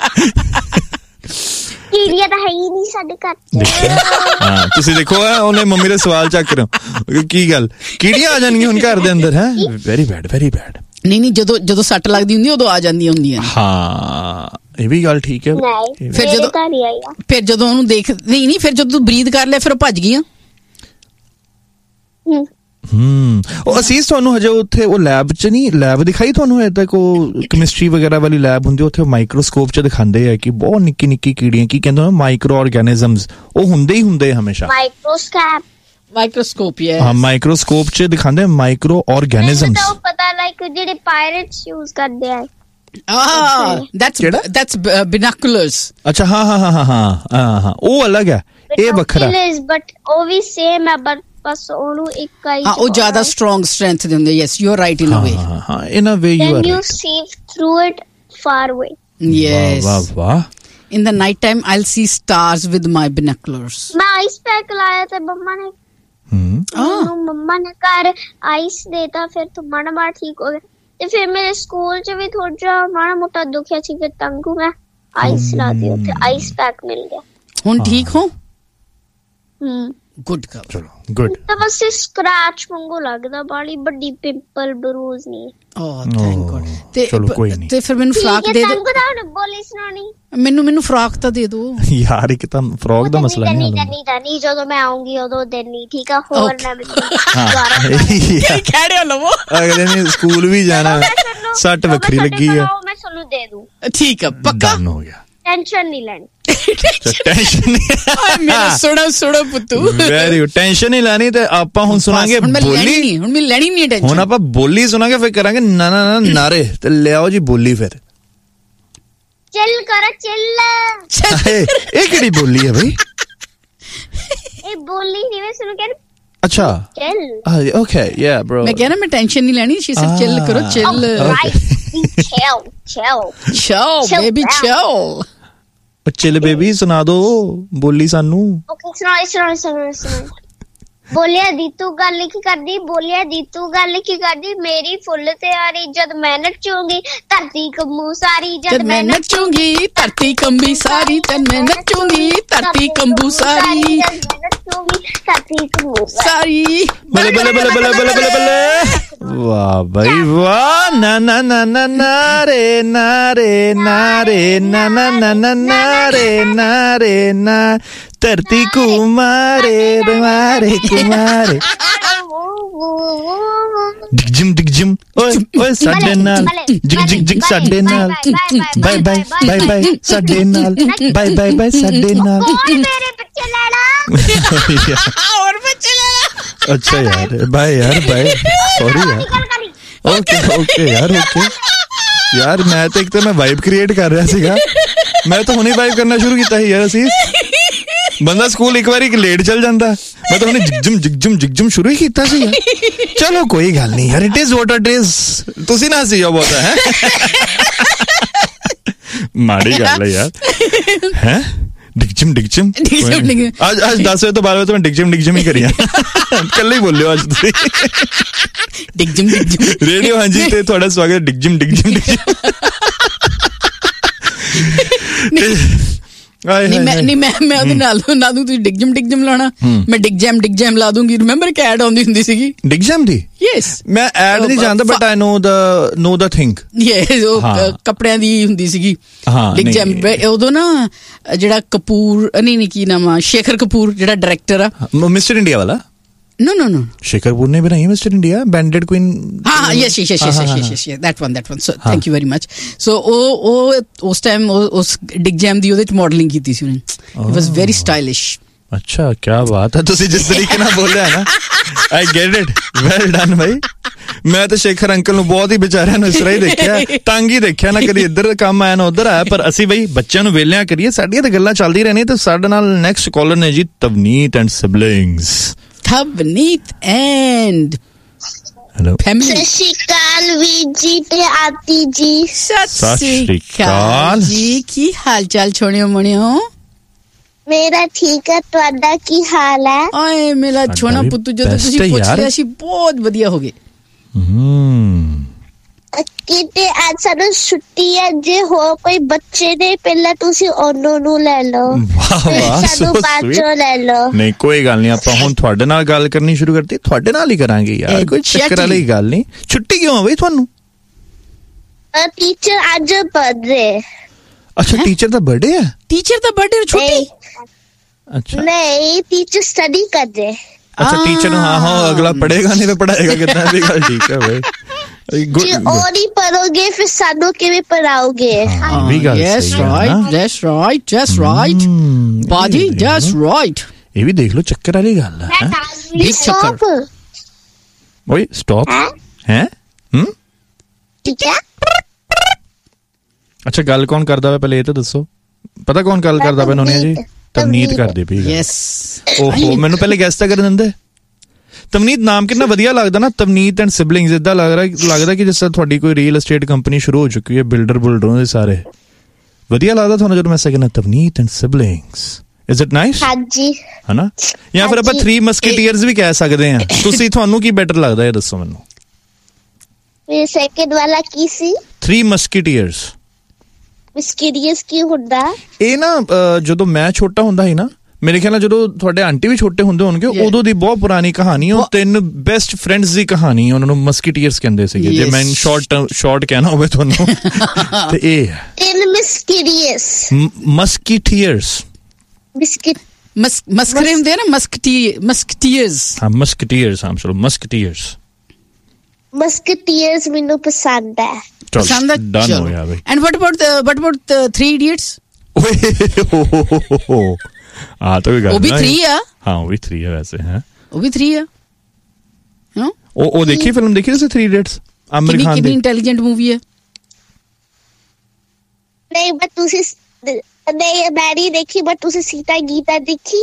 ਕੀੜੀਆਂ ਤਾਂ ਹੈ ਹੀ ਨਹੀਂ ਸਾਡੇ ਘਰ ਚ। ਹਾਂ ਤੁਸੀਂ ਦੇਖੋ ਉਹਨੇ ਮੰਮੀ ਦੇ ਸਵਾਲ ਚੱਕ ਰਹੇ ਹੋ ਕੀ ਗੱਲ ਕੀੜੀਆਂ ਆ ਜਾਣਗੀਆਂ ਹੁਣ ਘਰ ਦੇ ਅੰਦਰ ਹੈ। Very bad very bad. ਨਹੀਂ ਨਹੀਂ ਜਦੋਂ ਜਦੋਂ ਸੱਟ ਲੱਗਦੀ ਹੁੰਦੀ ਉਦੋਂ ਆ ਜਾਂਦੀਆਂ ਹੁੰਦੀਆਂ। ਹਾਂ ਇਹ ਵੀ ਗੱਲ ਠੀਕ ਹੈ। ਫਿਰ ਜਦੋਂ ਫਿਰ ਜਦੋਂ ਉਹਨੂੰ ਦੇਖ ਨਹੀਂ ਨਹੀਂ ਫਿਰ ਜਦੋਂ ਤੂੰ ਬਰੀਥ ਕਰ ਲਿਆ ਫਿਰ ਉਹ ਭੱਜ ਗਈਆਂ। ਹਮ ਉਹ ਅਸੀਸ ਤੁਹਾਨੂੰ ਹਜੇ ਉੱਥੇ ਉਹ ਲੈਬ ਚ ਨਹੀਂ ਲੈਬ ਦਿਖਾਈ ਤੁਹਾਨੂੰ ਏਦਾਂ ਕੋ ਕੈਮਿਸਟਰੀ ਵਗੈਰਾ ਵਾਲੀ ਲੈਬ ਹੁੰਦੀ ਉੱਥੇ ਮਾਈਕਰੋਸਕੋਪ ਚ ਦਿਖਾਉਂਦੇ ਆ ਕਿ ਬਹੁਤ ਨਿੱਕੀ ਨਿੱਕੀ ਕੀੜੀਆਂ ਕੀ ਕਹਿੰਦੇ ਨੇ ਮਾਈਕਰੋ ਆਰਗੈਨਿਜ਼ਮਸ ਉਹ ਹੁੰਦੇ ਹੀ ਹੁੰਦੇ ਹਮੇਸ਼ਾ। ਮਾਈਕਰੋਸਕੋਪ ਮਾਈਕਰੋਸਕੋਪ ਯੈਸ ਹਾਂ ਮਾਈਕਰੋਸਕੋਪ ਚ ਦਿਖਾਉਂਦੇ ਮਾਈਕਰੋ ਆਰਗੈਨਿਜ਼ਮਸ। ਪਤਾ ਲਾਈਕ ਜਿਹੜੇ ਪਾਇਰੇਟਸ ਯੂਜ਼ ਕਰਦੇ ਆ। Ah, that's that's uh, binoculars. अच्छा हाँ हाँ हाँ हाँ हाँ हाँ वो अलग है ये बखरा। But वो भी same है but बस ओनू एक का ही। हाँ वो ज़्यादा strong strength देंगे। Yes, you are right in a way. हाँ हाँ in a way you are right. Then you see through it far away. Yes. वाह वाह। In the night time I'll see stars with my binoculars. मैं ice pack लाया था मम्मा ने। हम्म। मम्मा ने कर ice देता फिर तो माना मार ठीक हो गया। ਤੇ ਫਿਰ ਮੇਰੇ ਸਕੂਲ ਚ ਵੀ ਥੋੜਾ ਜਿਹਾ ਮਾੜਾ ਮੋਟਾ ਦੁਖਿਆ ਸੀ ਫਿਰ ਤੰਗੂ ਮੈਂ ਆਈਸ ਲਾਤੀ ਉੱਥੇ ਆਈਸ ਪੈਕ ਮਿਲ ਗਿਆ। ਹੁਣ ਠੀਕ ਹੋ? ਹਮ ਗੁੱਡ ਗਰਲ। ਚਲੋ ਗੁੱਡ। ਤਾਂ ਬਸ ਸਕ੍ਰੈਚ ਵਾਂਗੂ ਲੱਗਦਾ ਬਾਲੀ ਵੱਡੀ ਪਿੰਪਲ ਬਰੂਜ਼ ਨਹੀਂ। ਓ ਥੈਂਕ ਗॉड। ਤੇ ਚਲੋ ਕੋਈ ਨਹੀਂ ਤੇ ਫਿਰ ਮੈਨੂੰ ਫਰਾਕ ਦੇ ਦੇ। ਤੰਗੂ ਦਾ ਹੁਣ ਬੋਲੀ ਸੁਣਾਣੀ। ਮੈਨੂੰ ਮੈਨੂੰ ਫਰਾਕ ਤਾਂ ਦੇ ਦੋ ਯਾਰ ਇੱਕ ਤਾਂ ਫਰਾਕ ਦਾ ਮਸਲਾ ਨਹੀਂ ਹੈ। ਨਹੀਂ ਤਾਂ ਨਹੀਂ ਜਦੋਂ ਮੈਂ ਆਉਂਗੀ ਉਦੋਂ ਦਿਨ ਨਹੀਂ ਠੀਕ ਆ ਹੋਰ ਨਾ ਮੈਨੂੰ ਕੀ ਕਹਿ ਰਹੇ ਹੋ ਲਵੋ। ਅਗਲੇ ਨੇ ਸਕੂਲ ਵੀ ਜਾਣਾ ਸੱਟ ਵੱਖਰੀ ਲੱਗੀ ਆ ਮੈਂ ਤੁਹਾਨੂੰ ਦੇ ਦੂੰ। ਠੀਕ ਆ ਪੱਕਾ ਹੋ ਗਿਆ। ਟੈਨਸ਼ਨ ਨਹੀਂ ਲੈਣੀ। ਟੈਨਸ਼ਨ ਨਹੀਂ ਮੇਰਾ ਸੁਣੋ ਸੁਣੋ ਪੁੱਤੂ ਵੈਰੀ ਗੁੱਡ ਟੈਨਸ਼ਨ ਨਹੀਂ ਲੈਣੀ ਤੇ ਆਪਾਂ ਹੁਣ ਸੁਣਾਂਗੇ ਬੋਲੀ। ਹੁਣ ਮੈਂ ਲੈਣੀ ਨਹੀਂ ਟੈਨਸ਼ਨ। ਹੁਣ ਆਪਾਂ ਬੋਲੀ ਸੁਣਾਂਗੇ ਫਿਰ ਕਰਾਂਗੇ ਨਾ ਨਾ ਨਾ ਨਾਰੇ ਤੇ ਲਿਆਓ ਜੀ ਬੋਲੀ ਫਿਰ। ਚੱਲ ਕਰ ਚੱਲ। ਇਹ ਕਿਹੜੀ ਬੋਲੀ ਹੈ ਬਈ? ਇਹ ਬੋਲੀ ਨਹੀਂ ਮੈਂ ਸੁਣ ਕੇ। अच्छा okay yeah bro मैं कह रहा मैं टेंशन नहीं लेनी she said chill करो chill chill chill chill baby chill chill baby सुना दो बोली सानू okay सुना सुना सुना सुना ਬੋਲਿਆ ਦੀ ਤੂੰ ਗੱਲ ਕੀ ਕਰਦੀ ਬੋਲਿਆ ਦੀ ਤੂੰ ਗੱਲ ਕੀ ਕਰਦੀ ਮੇਰੀ ਫੁੱਲ ਤਿਆਰੀ ਜਦ ਮੈਂ ਨੱਚੂਗੀ ਧਰਤੀ ਕੰਬੂ ਸਾਰੀ ਜਦ ਮੈਂ ਨੱਚੂਗੀ ਧਰਤੀ ਕੰਬੀ ਸਾਰੀ ਜਦ ਮੈਂ ਨੱਚੂਗੀ ਧਰਤੀ ਕੰਬੂ ਸਾਰੀ ਧਰਤੀ ਕੰਬੂ ਸਾਰੀ ਬੱਲੇ ਬੱਲੇ ਬੱਲੇ ਬੱਲੇ ਬੱਲੇ ਬੱਲੇ ਬੱਲੇ ਵਾਹ ਬਈ ਵਾਹ ਨਾ ਨਾ ਨਾ ਨਾ ਨਾਰੇ ਨਾਰੇ ਨਾਰੇ ਨਾ ਨਾ ਨਾ ਨਾ ਨਾਰੇ ਨਾਰੇ ਨਾ ਧਰਤੀ ਕੁਮਾਰੇ ਮਾਰੇ ਕੁਮਾਰੇ ਡਿਗ ਜਿਮ ਡਿਗ ਜਿਮ ਓਏ ਓਏ ਸਾਡੇ ਨਾਲ ਜਿਗ ਜਿਗ ਜਿਗ ਸਾਡੇ ਨਾਲ ਬਾਏ ਬਾਏ ਬਾਏ ਬਾਏ ਸਾਡੇ ਨਾਲ ਬਾਏ ਬਾਏ ਬਾਏ ਸਾਡੇ ਨਾਲ ਮੇਰੇ ਬੱਚੇ ਲੈ ਲਾ ਹੋਰ ਬੱਚੇ ਲੈ ਲਾ ਅੱਛਾ ਯਾਰ ਬਾਏ ਯਾਰ ਬਾਏ ਸੌਰੀ ਯਾਰ ਓਕੇ ਓਕੇ ਯਾਰ ਓਕੇ ਯਾਰ ਮੈਂ ਤਾਂ ਇੱਕ ਤਾਂ ਮੈਂ ਵਾਈਬ ਕ੍ਰੀਏਟ ਕਰ ਰਿਹਾ ਸੀਗਾ ਮੈਂ ਤਾਂ ਹੁਣੇ ਵਾਈਬ ਕਰਨਾ ਸ਼ੁਰੂ ਕੀਤਾ ਸੀ ਯਾਰ ਅਸੀਂ ਬੰਦਾ ਸਕੂਲ ਇੱਕ ਵਾਰੀ ਲੇਟ ਚੱਲ ਜਾਂਦਾ ਮੈਂ ਤਾਂ ਹੁਣੇ ਜਿਗਜਮ ਜਿਗਜਮ ਜਿਗਜਮ ਸ਼ੁਰੂ ਹੀ ਕੀਤਾ ਸੀ ਚਲੋ ਕੋਈ ਗੱਲ ਨਹੀਂ ਯਾਰ it is what it is ਤੁਸੀਂ ਨਾ ਸੀ ਬਹੁਤ ਹੈ ਮਾੜੀ ਗੱਲ ਹੈ ਯਾਰ ਹੈ ਡਿਗਜਮ ਡਿਗਜਮ ਅੱਜ ਅੱਜ ਦਸ ਵਜੇ ਤੋਂ ਬਾਅਦ ਤੋਂ ਮੈਂ ਡਿਗਜਮ ਡਿਗਜਮ ਹੀ ਕਰੀਆਂ ਕੱਲੇ ਹੀ ਬੋਲਿਓ ਅੱਜ ਤੁਸੀਂ ਡਿਗਜਮ ਡਿਗਜਮ ਰੇਡੀਓ ਹਾਂਜੀ ਤੇ ਤੁਹਾਡਾ ਸਵਾਗਤ ਡਿਗਜਮ ਡਿਗਜਮ ਡਿਗਜਮ ਨਹੀਂ ਮੈਂ ਨਹੀਂ ਮੈਂ ਮੈਂ ਉਹਦੇ ਨਾਲ ਲਾ ਦੂੰ, ਤੁਸੀਂ ਡਿਗ ਜਮ ਡਿਗ ਜਮ ਲਾਉਣਾ, ਮੈਂ ਡਿਗ ਜੈਮ ਡਿਗ ਜੈਮ ਲਾ ਦੂੰਗੀ। ਰਿਮੈਂਬਰ ਕਿ ਐਡ ਆਉਂਦੀ ਹੁੰਦੀ ਸੀਗੀ ਡਿਗ ਜੈਮ ਦੀ? ਯੈਸ, ਮੈਂ ਐਡ ਨਹੀਂ ਜਾਣਦਾ but I no the no the thing. Yes, ਉਹ ਕੱਪੜਿਆਂ ਦੀ ਹੁੰਦੀ ਸੀਗੀ ਡਿਗ ਜੈਮ। ਉਦੋਂ ਨਾ ਜਿਹੜਾ ਕਪੂਰ ਨਹੀਂ ਨਹੀਂ ਕੀ ਨਾਮ ਆ, ਸ਼ੇਖਰ ਕਪੂਰ ਜਿਹੜਾ ਡਾਇਰੈਕਟਰ ਆ, ਮਿਸਟਰ ਇੰਡੀਆ ਵਾਲਾ। No, no, no. Shekhar Kapoor ने बनाई है मिस्टर इंडिया, बैंडेड क्वीन। हाँ, yes, yes, yes, yes, yes, yes, yes, that one, that one. So, thank you very much. So, ਉਹ ਉਹ ਉਸ ਟਾਈਮ ਉਸ ਡਿਗ ਜੈਮ ਦੀ ਉਹਦੇ ਚ ਮਾਡਲਿੰਗ ਕੀਤੀ ਸੀ ਉਹਨੇ। It was very stylish. ਅੱਛਾ, ਕੀ ਬਾਤ ਹੈ। ਤੁਸੀਂ ਜਿਸ ਤਰੀਕੇ ਨਾਲ ਬੋਲਿਆ ਨਾ, I get it, well done ਭਾਈ। ਮੈਂ ਤਾਂ ਸ਼ੇਖਰ ਅੰਕਲ ਨੂੰ ਬਹੁਤ ਹੀ ਵਿਚਾਰਿਆਂ ਨੂੰ ਇਸ ਤਰ੍ਹਾਂ ਹੀ ਦੇਖਿਆ, ਤੰਗ ਹੀ ਦੇਖਿਆ ਨਾ, ਕਦੀ ਇੱਧਰ ਕੰਮ ਆਇਆ ਨਾ ਉੱਧਰ ਆਇਆ। ਪਰ ਅਸੀਂ ਬਈ ਬੱਚਿਆਂ ਨੂੰ ਵੇਲਿਆਂ ਕਰੀਏ, ਸਾਡੀਆਂ ਤਾਂ ਗੱਲਾਂ ਚੱਲਦੀ ਰਹਿਣੀਆਂ। ਤੇ ਸਾਡੇ ਨਾਲ ਨੈਕਸਟ ਕਾਲਰ ਨੇ ਜੀ ਤਵਨੀਤ and siblings. Tavneet and hello family। ਸਤਿ ਸ਼੍ਰੀ ਅਕਾਲ ਵੀਰ ਜੀ ਤੇ ਆਤੀ ਜੀ। ਸਤਿ ਸ਼੍ਰੀ ਅਕਾਲ ਜੀ, ਕੀ ਹਾਲ ਚਾਲ ਛੋਣਿਓ ਮਣਿਓ? ਮੇਰਾ ਠੀਕ ਹੈ, ਤੁਹਾਡਾ ਕੀ ਹਾਲ ਹੈ? ਓਏ ਮੇਰਾ ਛੋਣਾ ਪੁੱਤੂ, ਜਦੋਂ ਤੁਸੀਂ ਪੁੱਛ ਲਿਆ ਸੀ ਬਹੁਤ ਵਧੀਆ ਹੋ ਗਏ। ਹਮ ਕਿਤੇ ਅੱਜ ਸਾਨੂੰ ਛੁੱਟੀ ਹੈ, ਜੇ ਹੋ ਕੋਈ ਬੱਚੇ ਨੇ ਪਹਿਲਾਂ ਤੁਸੀਂ ਉਹਨੂੰ ਨੂੰ ਲੈ ਲਓ, ਸਾਨੂੰ ਬਾਅਦ ਚੋਂ ਲੈ ਲਓ। ਨਹੀਂ ਕੋਈ ਗੱਲ ਨਹੀਂ, ਆਪਾਂ ਹੁਣ ਤੁਹਾਡੇ ਨਾਲ ਗੱਲ ਕਰਨੀ ਸ਼ੁਰੂ ਕਰਤੀ, ਤੁਹਾਡੇ ਨਾਲ ਹੀ ਕਰਾਂਗੇ ਯਾਰ, ਕੋਈ ਚੱਕਰ ਵਾਲੀ ਗੱਲ ਨਹੀਂ। ਛੁੱਟੀ ਕਿਉਂ ਆ ਬਈ ਤੁਹਾਨੂੰ? ਟੀਚਰ ਅੱਜ ਬਰਥਡੇ। ਅੱਛਾ, ਟੀਚਰ ਦਾ ਬਰਥਡੇ ਹੈ? ਟੀਚਰ ਦਾ ਬਰਥਡੇ ਛੁੱਟੀ? ਅੱਛਾ ਨਹੀਂ, ਟੀਚਰ ਸਟੱਡੀ ਕਰਦੇ। ਅੱਛਾ, ਟੀਚਰ ਨੂੰ ਹਾਂ ਹਾਂ ਅਗਲਾ ਪੜ੍ਹੇਗਾ ਨਹੀਂ ਤਾਂ ਪੜ੍ਹਾਏਗਾ ਕਿੱਦਾਂ? ਵੀ ਗੱਲ ਠੀਕ ਹੈ ਬਈ। ਜੇ ਉਹ ਨਹੀਂ ਪੜੋਗੇ ਫਿਰ ਸਾਨੂੰ ਕਿਵੇਂ ਪੜਾਓਗੇ? Yes, right, that's right, just right, ਬਾਜੀ, just right। ਇਹ ਵੀ ਦੇਖ ਲਓ, ਚੱਕਰ ਵਾਲੀ ਗੱਲ ਹੈ। ਬਿਗ ਚੱਕਰ। ਓਏ ਸਟਾਪ ਹੈ? ਹਮ ਠੀਕ ਹੈ। ਅੱਛਾ, ਗੱਲ ਕੌਣ ਕਰਦਾ ਵਾ ਪਹਿਲੇ ਇਹ ਤਾਂ ਦੱਸੋ। ਪਤਾ ਕੌਣ ਗੱਲ ਕਰਦਾ ਪਿਆ? ਨੋਨੀਆ ਜੀ ਤਵਨੀਤ ਕਰਦੇ ਪਈ। ਯੈਸ। ਓਹੋ, ਮੈਨੂੰ ਪਹਿਲੇ ਗੈਸ ਤਾਂ ਕਰਨ ਦਿੰਦੇ। ਤਵਨੀਤ ਨਾਮ ਕਿੰਨਾ ਵਧੀਆ ਲੱਗਦਾ ਨਾ, ਤਵਨੀਤ ਐਂਡ ਸਿਬਲਿੰਗਸ। ਇਦਾਂ ਲੱਗ ਰਿਹਾ ਲੱਗਦਾ ਕਿ ਜਿਸ ਤਰ੍ਹਾਂ ਤੁਹਾਡੀ ਕੋਈ ਰੀਅਲ ਐਸਟੇਟ ਕੰਪਨੀ ਸ਼ੁਰੂ ਹੋ ਚੁੱਕੀ ਹੈ, ਬਿਲਡਰ ਬੁਲਡਰਾਂ ਦੇ ਸਾਰੇ। ਵਧੀਆ ਲੱਗਦਾ ਤੁਹਾਨੂੰ ਜਦੋਂ ਮੈਂ ਕਹਿੰਦਾ ਤਵਨੀਤ and siblings? Is it nice? ਹਾਂਜੀ। ਹਨਾ? ਜਾਂ ਫਿਰ ਆਪਾਂ ਥ੍ਰੀ ਮਸਕੀਟੀਅਰਸ ਵੀ ਕਹਿ ਸਕਦੇ ਹਾਂ। ਤੁਸੀਂ ਤੁਹਾਨੂੰ ਕੀ ਬੈਟਰ ਲੱਗਦਾ ਇਹ ਦੱਸੋ ਮੈਨੂੰ। ਇਹ ਸੈਕਿੰਡ ਵਾਲਾ ਕੀ ਸੀ? ਥ੍ਰੀ ਮਸਕੀਟੀਅਰਸ। ਮਸਕੀਟੀਅਰਸ ਕੀ ਹੁੰਦਾ? ਇਹ ਨਾ ਜਦੋਂ ਮੈਂ ਛੋਟਾ ਹੁੰਦਾ ਸੀ ਨਾ, ਮੇਰੇ ਖਿਆਲ ਨਾਲ ਜਦੋਂ ਤੁਹਾਡੇ ਆਂਟੀ ਵੀ ਛੋਟੇ ਹੁੰਦੇ ਹੋਣਗੇ, ਉਦੋਂ ਦੀ ਬਹੁਤ ਪੁਰਾਣੀ ਕਹਾਣੀ। ਉਹ ਤਿੰਨ ਬੈਸਟ ਫਰੈਂਡਸ ਦੀ ਕਹਾਣੀ, ਉਹਨਾਂ ਨੂੰ ਮਸਕੀਟੀਅਰਸ ਕਹਿੰਦੇ ਸੀਗੇ। ਜੇ ਮੈਂ ਸ਼ਾਰਟ ਸ਼ਾਰਟ ਕਹਿਣਾ ਹੋਵੇ ਤੁਹਾਨੂੰ ਤੇ ਇਹ ਹੈ ਤਿੰਨ ਮਸਕੀਟੀਅਰਸ। ਮਸਕੀਟੀਅਰਸ ਬਿਸਕਿਟ ਮਸਕਰੇ ਹੁੰਦੇ ਨਾ, ਮਸਕਟੀ ਮਸਕਟੀਅਰਸ। ਹਾਂ, ਮਸਕੀਟੀਅਰਸ। ਹਾਂ ਚਲੋ, ਮਸਕੀਟੀਅਰਸ। ਮਸਕੀਟੀਅਰਸ ਮੈਨੂੰ ਪਸੰਦ ਹੈ। ਪਸੰਦ ਹੈ? ਡਨ ਹੋ ਗਿਆ ਬਈ। And what about what about three idiots? ਓਏ ਆ ਤਾਂ ਕੋਈ ਗੱਲ ਉਹ ਵੀ ਥ੍ਰੀ ਆ। ਹਾਂ, ਉਹ ਵੀ ਥ੍ਰੀ ਆ ਵੈਸੇ। ਹੈ ਉਹ ਵੀ ਥ੍ਰੀ ਆ। ਉਹ ਉਹ ਦੇਖੀ ਫਿਲਮ ਦੇਖੀ ਤੁਸੀਂ ਥ੍ਰੀ ਇਡੀਅਟਸ? ਆਮਿਰ ਖਾਨ ਦੀ। ਕਿੰਨੀ ਇੰਟੈਲੀਜੈਂਟ ਮੂਵੀ ਹੈ। ਨਹੀਂ ਬਟ ਤੁਸੀਂ ਨਹੀਂ, ਮੈਂ ਨਹੀਂ ਦੇਖੀ, ਬਟ ਤੁਸੀਂ ਸੀਤਾ ਗੀਤਾ ਦੇਖੀ?